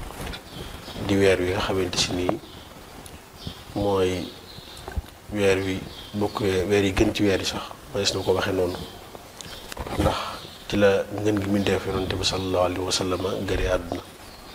di weer wi nga xamante si nii mooy weer wi bokk weer yi gën ci weer yi sax manees na ko waxee noonu ndax ci la ngën gi mindeef yonante bi sallallahu alayhi wa sallam gëri àdduna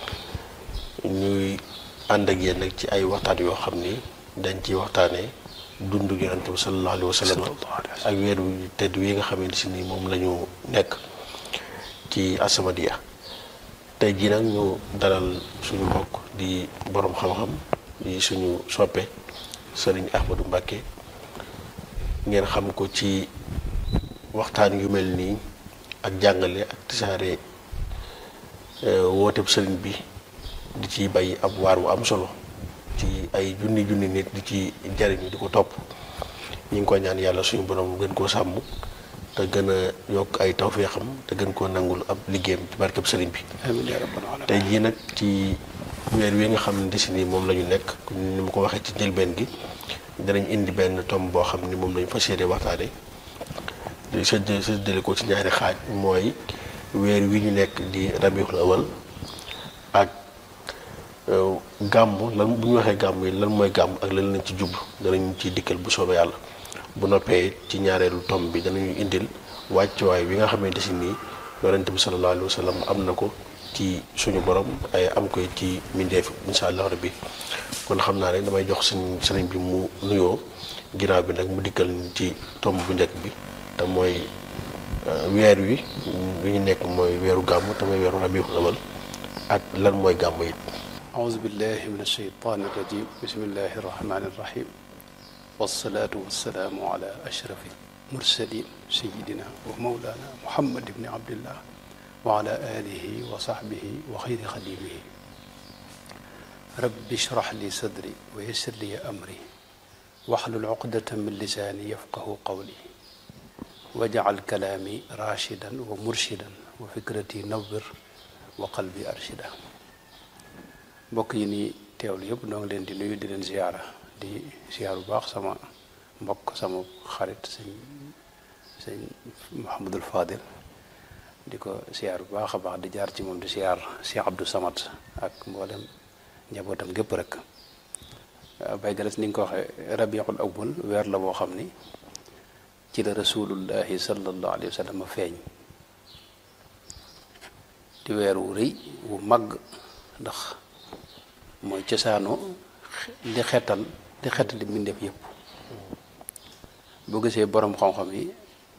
ñuy ànd ak yéen nag ci ay waxtaan yoo xam ni dañ ciy waxtaanee dundu Yonent bi sallallahu alayhi wa sallam ak weer wi tedd wi nga xamante si ni moom la ñu nekk ci As-Samadiyya. tey jii nag ñu dalal suñu mbokk di borom xam-xam di suñu soppe Sëriñ Ahmadou Mbacké ngeen xam ko ci waxtaan yu mel nii ak jàngale ak tisaare wooteeb sëriñ bi di ci bay ab waar wu am solo ci ay junni junni nit di ci jariñu di ko topp ñu ngi ko ñaan yàlla suñu borom gën koo sàmm te gën a yokk ay tawfeexam te gën koo nangul ab liggéeyam ci barkeb sëriñ bi. amiin yaa rabbal aalamiin. tey jii nag ci weer wi nga xam ne si nii moom la ñu nekk ni ma ko waxee ci njëlbeen gi danañ indi benn tomb boo xam ni moom lañu fas yéene waxtaane di sëdd sëddale ko ci ñaari xaaj mooy weer wi ñu nekk di rabiul awal ak gàmm lan bu ñu waxee gàmm yi lan mooy gàmm ak lan lañ ci jublu danañ ci dikkal bu soobee yàlla. bu noppee ci ñaareelu tomb bi danañu indil wàccuwaay bi nga xamante si nii yonent bi sallallahu alayhi wa sallam am na ko ci suñu borom ay am koy ci mindeef insha allah rabbi kon xam naa ne damay jox sëñ sëriñ bi mu nuyoo ginnaaw bi nag mu dikkal ci tomb bu njëkk bi te mooy weer wi wi ñu nekk mooy weeru gàmm te mooy weeru rabiul awal ak lan mooy gàmm yi. auzu billahi min ashaytaani rajim bismillahi rahmaani rahim wassalaatu wassalaamu ala ashrafi mursalin sayidina wa mawlana muhammad ibni abdillah wa ala alihi wa sahbihi wa xayri xadimihi rabbi shrah li sadri wa yassir li amri waxlul uqdatan min lisaani yafqahu qawli waj'al kalaami rashidan wa murshidan wa fikrati nawwir wa qalbi arshida. mbokk yi ni teewlu yëpp noo ngi leen di nuyu di leen ziyaara di ziyaar bu baax sama mbokk sama xarit sëñ sëñ Mouhamadul Fadil di ko ziyaar bu baax a baax di jaar ci moom di ziyaar Cheikh Abdou Samad ak mboolem njabootam gépp rek. bay galas ni nga ko waxee rabiul awwal weer la boo xam ni ci la rasulullahi sallallahu alayhi wa sallam feeñ di weer wu rëy wu màgg ndax mooy cosaanoo li xetal li xetal li mbindeef yëpp boo gisee boroom xam-xam yi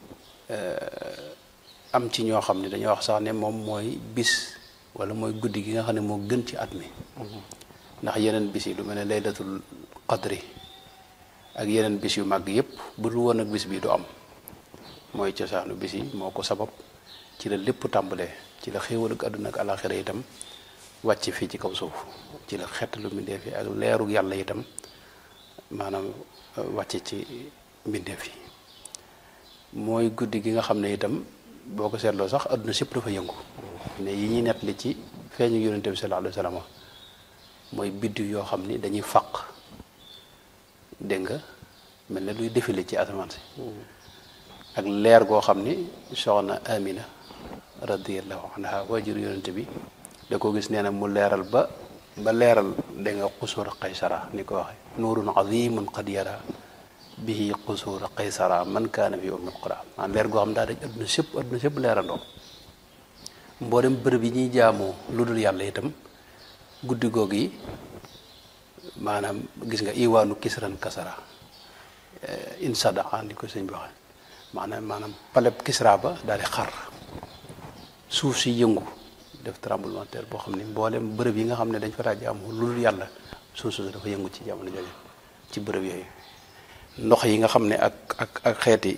am ci ñoo xam ne dañoo wax sax ne moom mooy bis wala mooy guddi gi nga xam ne moo gën ci at mi ndax yeneen bis yi lu mel ne laylatul qadri ak yeneen bis yu màgg yëpp bu dul woon ak bis bii du am mooy cosaanu bis yi moo ko sabab ci la lépp tàmbalee ci la xéewal ak àdduna ak alaxira itam wàcc fii ci kaw suuf ci la xettalu mbindeef yi ak leeru yàlla itam maanaam wàcc ci mbindeef yi mooy guddi gi nga xam ne itam boo ko seetloo sax àdduna sépp dafa yëngu ne yi ñuy nettali ci feeñu yonente bi sallallahu alayhi wa sallam mooy biddiw yoo xam ni dañuy faq dégg nga mel ne luy défilé ci asamaan si ak leer goo xam ni soxna Amina radiyallahu anha waajur yonente bi da ko gis nee na mu leeral ba ba leeral da nga xusuura qaysara ni ko waxe nuurun azimun qad yara bihi xusuura qaysara man kaana fi ummil qura man leer goo xam daa daj adduna sépp adduna sépp leerandoo mboolem bërëb yi ñuy jaamoo lu dul yàlla itam guddi googu yi maanaam gis nga iwaanu kisran kasara insadaa ni ko sëñ bi waxe maanaam maanaam paleb kisra ba daal di xar suuf si yëngu def tremblement de terre boo xam ne mboolem bërëb yi nga xam ne dañ fa daa jaamu lu dul yàlla suuf si dafa yëngu ci jamono jooju ci bërëb yooyu ndox yi nga xam ne ak ak ak xeeti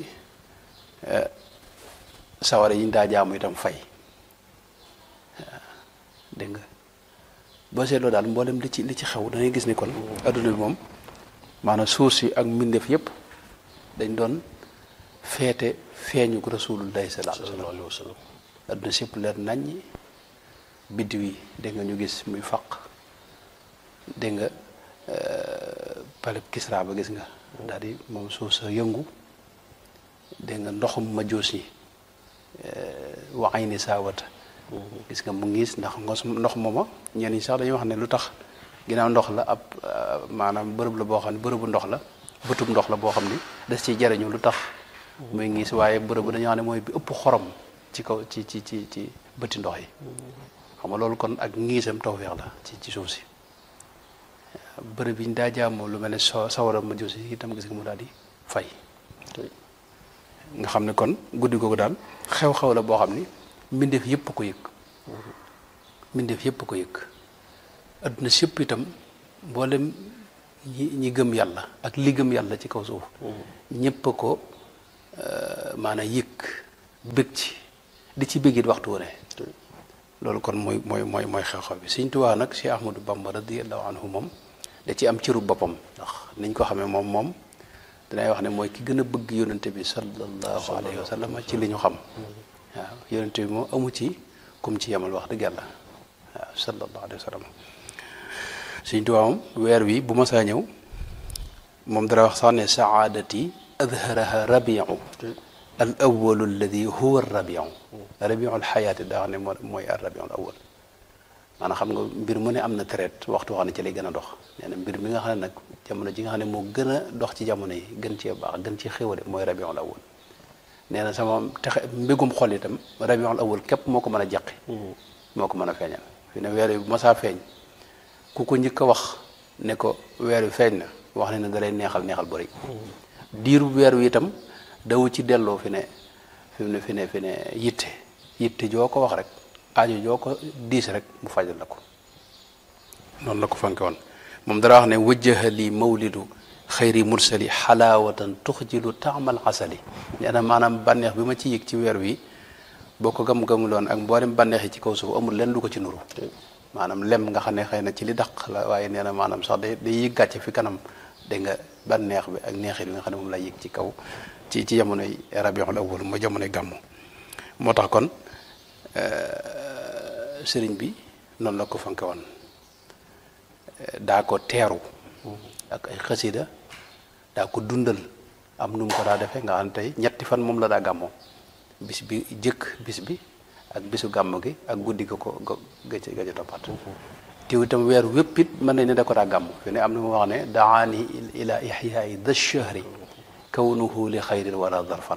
sawara yi ñu daa jaamu itam fay dégg nga boo seetloo daal mboolem li ci li ci xew da ngay gis ni kon adduna bi moom maanaam suuf si ak mbindeef yépp dañ doon feete feeñu ko rasulullahi sallallahu alayhi wa sallam adduna sépp leer naññi biddiw yi dégg nga ñu gis muy faq dégg nga paleb Kisra ba gis nga daal di moom suuf sa yëngu dégg nga ndoxum ma joos yi waxay ni saawata gis nga mu ngiis ndax ngos ndox mooma ñenn ñi sax dañuy wax ne lu tax ginnaaw ndox la ab maanaam bërëb la boo xam ne bërëbu ndox la bëtub ndox la boo xam ni des ci jariñu lu tax muy ngiis waaye bërëbu dañoo xam ne mooy bi ëpp xorom ci kaw ci ci ci ci bëti ndox yi xam nga loolu kon ak ngiisam tawfeex la ci ci suuf si bërëb yi ñu daa jaamoo lu mel ne so sawara ma josi itam gis nga mu daal di fay nga xam ne kon guddi googu daal xew-xew la boo xam ni mbindeef yëpp ko yëg mbindeef yëpp ko yëg adduna si yëpp itam mboolem ñi ñi gëm yàlla ak li gëm yàlla ci kaw suuf ñëpp ko maanaam yëg bëgg ci di ci bëggit waxtu wu ne loolu kon mooy mooy mooy mooy xew-xew bi Sëñ Tuubaa nag Cheikh Ahmadou Bamba radiyallahu anhu moom da ci am cëru boppam ndax niñ ko xamee moom moom danay wax ne mooy ki gën a bëgg yonente bi sallallahu alayhi wa sallam ci li ñu xam waaw yonente bi moom amu ci kum ci yemal wax dëgg yàlla waaw sallallahu alayhi wa sallam Sëñ Tuubaa moom weer wi bu ma saa ñëw moom dara wax sax ne saadati adharaha rabiu al awalu alladi huwa rabiu rabiu al xayaati daa wax ne moo mooy ar rabiu al awal maanaam xam nga mbir mu ne am na traite waxtu wax ne ci lay gën a dox nee na mbir mi nga xam ne nag jamono ji nga xam ne moo gën a dox ci jamono yi gën cee baax gën cee xéwale mooy rabiul awal nee na sama texe mbégum xol itam rabiul awal képp moo ko mën a jàqi moo ko mën a feeñal fi ne weer wi bu masaa feeñ ku ko njëkk a wax ne ko weer wi feeñ na wax ne ne da lay neexal neexal bëri diiru weer wi itam dawu ci delloo fi ne fi ne fi ne fi ne yitte yitte joo ko wax rek aajo joo ko diis rek mu fajal la ko noonu la ko fanke woon moom dara wax ne wajjaha li mawlidu xayri mursali xalaawatan tuxjilu taamal asali nee na maanaam bànneex bi ma ci yëg ci weer wi boo ko gam-gamuloon ak mboolem bànneex yi ci kaw suuf amul lenn lu ko ci nuru maanaam lem nga xam ne xëy na ci li daq la waaye nee na maanaam sax day day yëg gàcce fi kanam dégg nga bànneex bi ak neexit bi nga xam ne moom lay yëg ci kaw ci ci jamonoy rabiul awwal mooy jamonoy gàmmu moo tax kon sëriñ bi noonu la ko fanke woon daa ko teeru ak ay xasida daa ko dundal am nu mu ko daa defee nga xam ne tey ñetti fan moom la daa gàmmoo bis bi jëkk bis bi ak bisu gàmm gi ak guddi ga ko ga ca ga ca toppaat teew itam weer wépp it mën nañ ne da ko daa gàmm fi ne am na mu wax ne daani ila ihyaai da shahri kawnuhu li xayrin wala darfan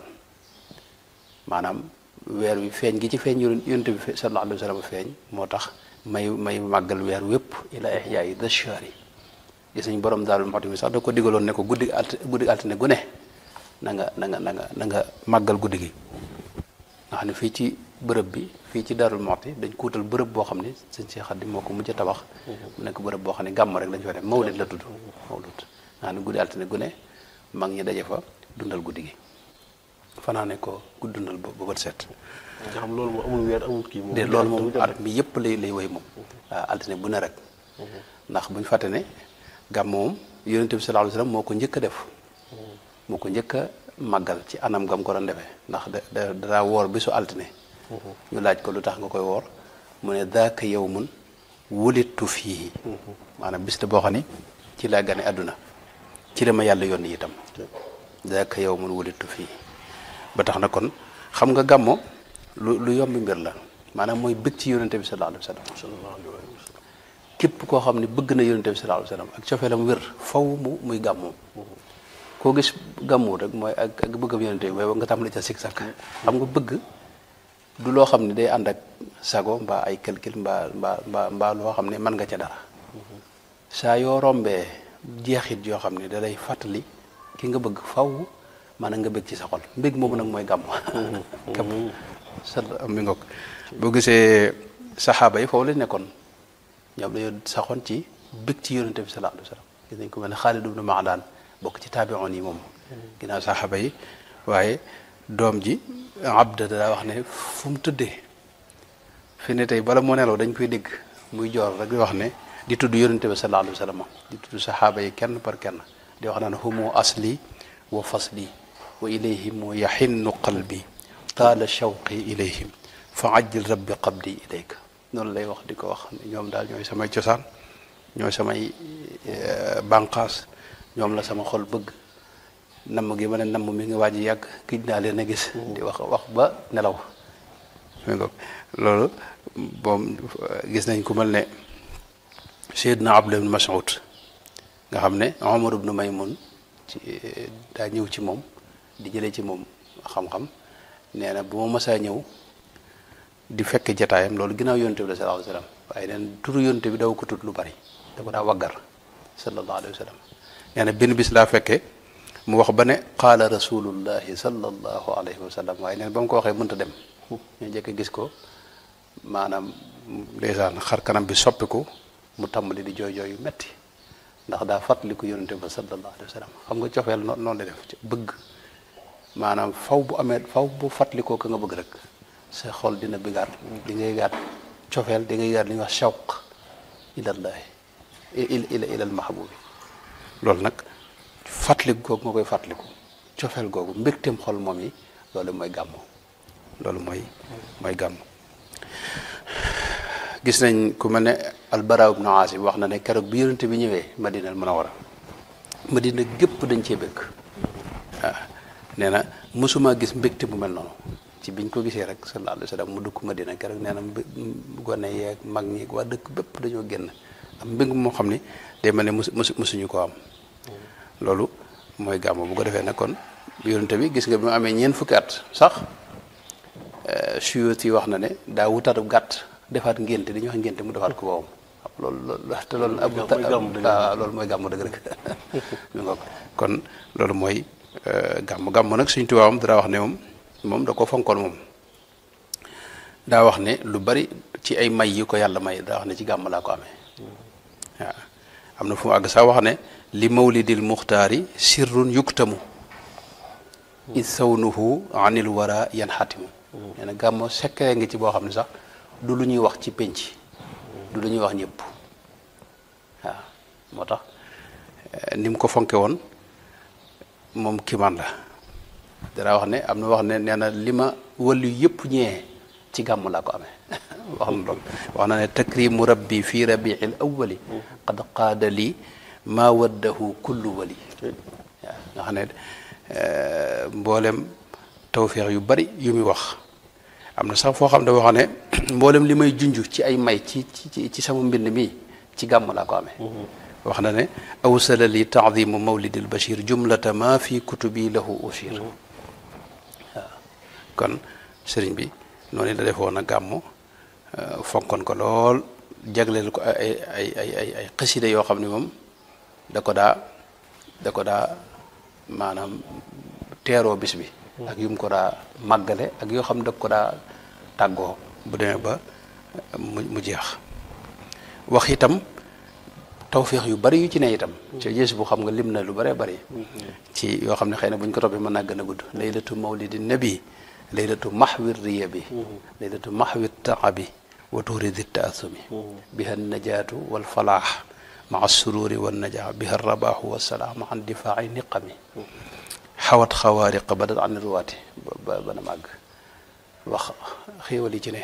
maanaam weer wi feeñ gi ci feeñ yonent bi sallallahu alayhi wa sallam feeñ moo tax may may màggal weer wépp ila ihyaai da shahri gis nañ borom Daaru Muxti mi sax da ko digaloon ne ko guddi alt guddi altine gu ne na nga na nga na nga na nga màggal guddi gi nga xam ne fii ci bërëb bi fii ci Daaru Muxti dañ ko wutal bërëb boo xam ne sëñ Cheikh Xaadim moo ko mujj a tabax mu nekk bërëb boo xam ne gàmm rek lañ fa def mawlid la tudd mawlid nga xam ne guddi altine gu ne mag ñi daje fa dundal guddi gi fanaane ko gudd dundal ba ba bët set nga xam loolu moom amul weer amul kii moom de loolu moom at mi yëpp lay lay woy moom waaw altine bu ne rek ndax buñ fàtte ne gàmm moom yonente bi sallallahu alayhi wasallam moo ko njëkk a def moo ko njëkk a màggal ci anam gam ko doon defee ndax da daa woor bisu altine ñu laaj ko lu tax nga koy woor mu ne daaka yawmun wulittu fii maanaam bis la boo xam ne ci laa gane àdduna ci dama yàlla yónni itam daaka yawmun wulittu fii ba tax na kon xam nga gàmmo lu lu yombi mbir la maanaam mooy bëgg ci yonente bi sallallahu alayhi wasallam képp koo xam ne bëgg na yonente bi sallallahu alayhi wasallam ak cofeelam wér faw mu muy gàmmoo koo gis gàmmu rek mooy ak ak bëggam yonente bi mooy nga tàmbali ca sik sak xam nga bëgg du loo xam ne day ànd ak sago mbaa ay calcul mbaa mbaa mbaa mbaa loo xam ne mën nga ca dara saa yoo rombee jeexit yoo xam ne da lay fàttali ki nga bëgg faw maanaam nga bëgg ci sa xol mbég moomu nag mooy gàmm képp sa mi ngoog boo gisee saxaaba yi foofu lañ nekkoon ñoom dañoo saxoon ci bëgg ci yonente bi sallallahu alayhi wasallam gis nañ ko mel ne Xaalid ibn Ma'dan bokk ci taabi'oon yi moom ginnaaw saxaaba yi waaye doom ji abda daa wax ne fu mu tëddee fi ne tey bala moo nelaw dañ koy dégg muy joor rek di wax ne di tudd yonente bi sallallahu alayhi wasallam di tudd saxaaba yi kenn par kenn di wax naan humu asli wa fasli wa ilayhim yaxinnu qalbi taala shawqi ilayhim fa ajjil rabbi qabdi ilayka noonu lay wax di ko wax ñoom daal ñooy samay cosaan ñooy samay bànqaas ñoom la sama xol bëgg namm gi ma ne namm mi ngi waaj yàgg gij naa leen a gis di wax wax ba nelaw loolu boom gis nañ ku mel ne Seydina Abdullah ibn Mas'ud nga xam ne Umar ibn Maymun ci daa ñëw ci moom di jëlee ci moom xam-xam nee na bu ma masaa ñëw di fekk jataayam loolu ginnaaw yonte bi la sallallahu alayhi wasallam waaye neen turu yonte bi daw ko tut lu bari da ko daa waggar sallallahu alayhi wa sallam nee na benn bis laa fekkee mu wax ba ne qaala rasulullahi sallallahu alayhi wa sallam waaye neen ba mu ko waxee mënta dem ñu njëkk gis ko maanaam ndeysaan xar kanam bi soppiku mu tàmbali di jooy jooy yu metti ndax daa fàttaliku yonente ba sallallahu alayhi wa sallam xam nga cofeel noonu la def bëgg maanaam faw bu amee faw bu fàttalikoo ka nga bëgg rek sa xol dina bëggaat di ngay gaat cofeel di ngay gaat li ñuy wax shawq ilallahi ila ilal mahbubi loolu nag fàttaliku googu nga koy fàttaliku cofeel googu mbégteem xol moom yi loolu mooy gàmmu loolu mooy mooy gàmmu gis nañ ku mel ne albara ibnu Aazib wax na ne keroog bi yonente bi ñëwee Madina al Munawwara Madina gépp dañ cee bëgg waaw nee na mosuma gis mbégte bu mel noonu ci biñ ko gisee rek sallallahu alayhi wa sallam mu dugg Madina keroog nee na gone yeeg mag ñi waa dëkk bépp dañoo génn am mbég moo xam ni day mel ne mus musuñu ko am loolu mooy gàmmu bu ko defee nag kon yonente bi gis nga bi mu amee ñeent fukki at sax suyuti wax na ne daa wutaat gàtt defaat ngénte dañuy wax ngénte mu defaat ko boobam loolu loolu te loolu ab waaw loolu mooy gàmmu dëgg rek mi nga kon loolu mooy gàmmu gàmmu nag Sëñ Tuubaa dara wax ne moom moom da ko fonkoon moom daa wax ne lu bari ci ay may yi ko yàlla may daa wax ne ci gàmm laa ko amee waaw am na fu mu àgg sax wax ne li mawlidil muxtaari sirrun yuktamu is sawnuhu anil wara yan xatimu nee na gàmmo secret ngi ci boo xam ne sax du lu ñuy wax ci pénc du lu ñuy wax ñëpp waaw moo tax ni mu ko fonke woon moom kiman la dara wax ne am na wax ne nee na li ma wàllu yëpp ñee ci gàmm laa ko amee wax na loolu wax na ne takrimu rabbi fi rabiil awwali qad qaada li maa waddahu kullu wali waaw nga xam ne mboolem tawféex yu bari yu muy wax am na sax foo xam ne dafa wax ne mboolem li may junj ci ay may ci ci ci sama mbind mi ci gàmm laa ko amee wax na ne awsala li taadimu mawlidil bashir jumlata ma fi kutubi lahu ushir waaw kon sëriñ bi noonu la defoon a gàmmu fonkoon ko lool jagleel ko ay ay ay ay ay xasida yoo xam ne moom da ko daa da ko daa maanaam teeroo bis bi ak yu mu ko daa màggale ak yoo xam ne da ko daa tàggoo bu demee ba mu mu jeex wax itam tawféex yu bari yu ci ne itam ci gis bu xam nga lim na lu bëree bëri ci yoo xam ne xëy na bu ñu ko toppee mën naa gën a gudd laylatu mawlidi nabi laylatu mahwi riya bi laylatu mahwi taabi wa turidi taasumi biha najaatu wal falaax maa sururi wa najaa biha rabaaxu wa salaax maa difaai niqami xawat xawaariqa ba dat an ruwaati ba bana màgg wax xéewal yi ci ne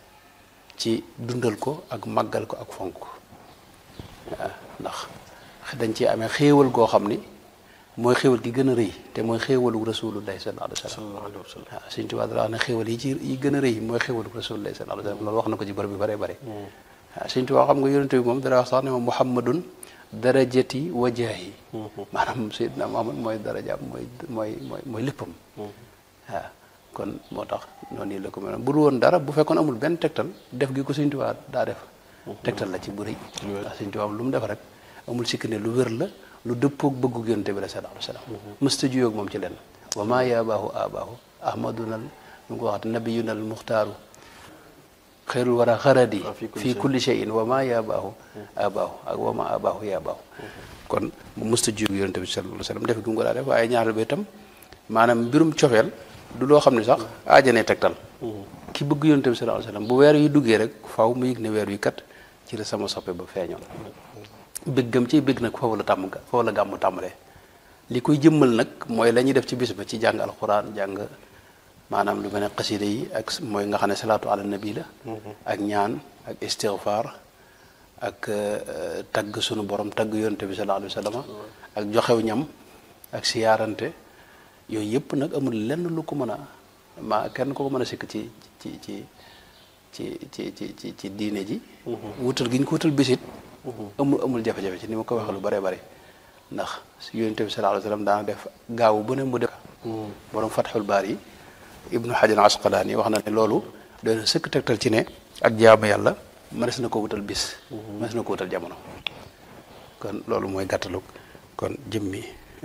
ci dundal ko ak màggal ko ak fonk waaw ndax dañ ci amee xéewal goo xam ni mooy xéewal gi gën a rëy te mooy xéewalu rasulullahi sallallahu alayhi wa sallam waaw Sëñ Tuubaa dara wax ne xéewal yi ci yi gën a rëy mooy xéewalu rasulullahi sallallahu alayhi wa sallam loolu wax na ko ci bërëb bi bëree bëri waaw Sëñ Tuubaa xam nga yonente bi moom dara wax sax ne moom muhammadun darajati wajaahi maanaam Seydina Muhammad mooy darajaam mooy mooy mooy mooy léppam waaw kon moo tax noonu la ko mel bu dul woon dara bu fekkoon amul benn tegtal def gi ko Sëñ Tuubaa daa def tegtal la ci bu rëy ndax Sëñ Tuubaa lu mu def rek amul sikk ne lu wér la lu dëppoog bëggu yonente bi la sallallahu alayhi wa sallam mësta juyoog moom ci lenn wa maa yaabaahu aabaahu ahmadunal lu ko waxat nabiyunal muxtaaru xeyrul wara xaradi fii kulli shay'in wa maa yaabaahu aabaahu ak wa maa aabaahu yaabaahu kon mu mësta juyoog yonente bi sallallahu alayhi wa sallam def gi mu ko daa def waaye ñaareel ba itam maanaam mbirum cofeel du loo xam ne sax aajanee tegtal ki bëgg yonente bi sallallahu alayhi wa sallam bu weer yu duggee rek faaw mu yëg ne weer yu kat ci la sama soppe ba feeñoon bëggam ci bëgg nag foofu la tàmm foofu la gàmmu tàmbalee li koy jëmmal nag mooy la ñuy def ci bis ba ci jàng alxuraan jàng maanaam lu mel ne xasida yi ak mooy nga xam ne salaatu ala nabi la ak ñaan ak istighfar ak tagg sunu borom tagg yonente bi sallallahu alayhi wa sallam ak joxew ñam ak siyaarante yooyu yëpp nag amul lenn lu ko mën a ma kenn ko ko mën a sikk ci ci ci ci ci ci ci ci diine ji wutal gi ñu ko wutal bisit amul amul jafe-jafe ci ni ma ko waxee lu bëree bëri ndax yonent bi sallallahu alayhi wa sallam daana def gaaw bu ne mu def borom Fathul Baari Ibnu Hajar Asqalaani wax na ne loolu doy na sëkk tegtal ci ne ak jaamu yàlla mënees na ko wutal bis mënees na ko wutal jamono kon loolu mooy gàttalug kon jëmmi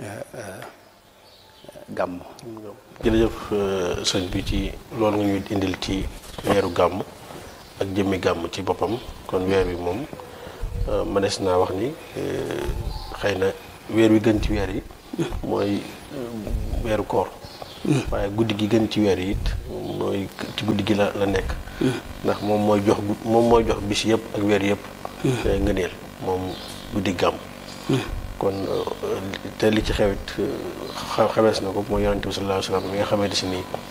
gàmm. jërëjëf sëñ bi ci loolu nga ñuy indil ci weeru gàmm ak jëmmi gàmm ci boppam kon weer wi moom mënees naa wax ni xëy na weer wi gën ci weer yi mooy weeru koor waaye guddi gi gën ci weer yi it mooy ci guddi gi la la nekk ndax moom mooy jox moom mooy jox bis yëpp ak weer yëpp ngëneel moom guddi gàmm kon te li ci xewit xamees na ko mooy yonent bi sallallahu alayhi wa sallam mi nga xamante si nii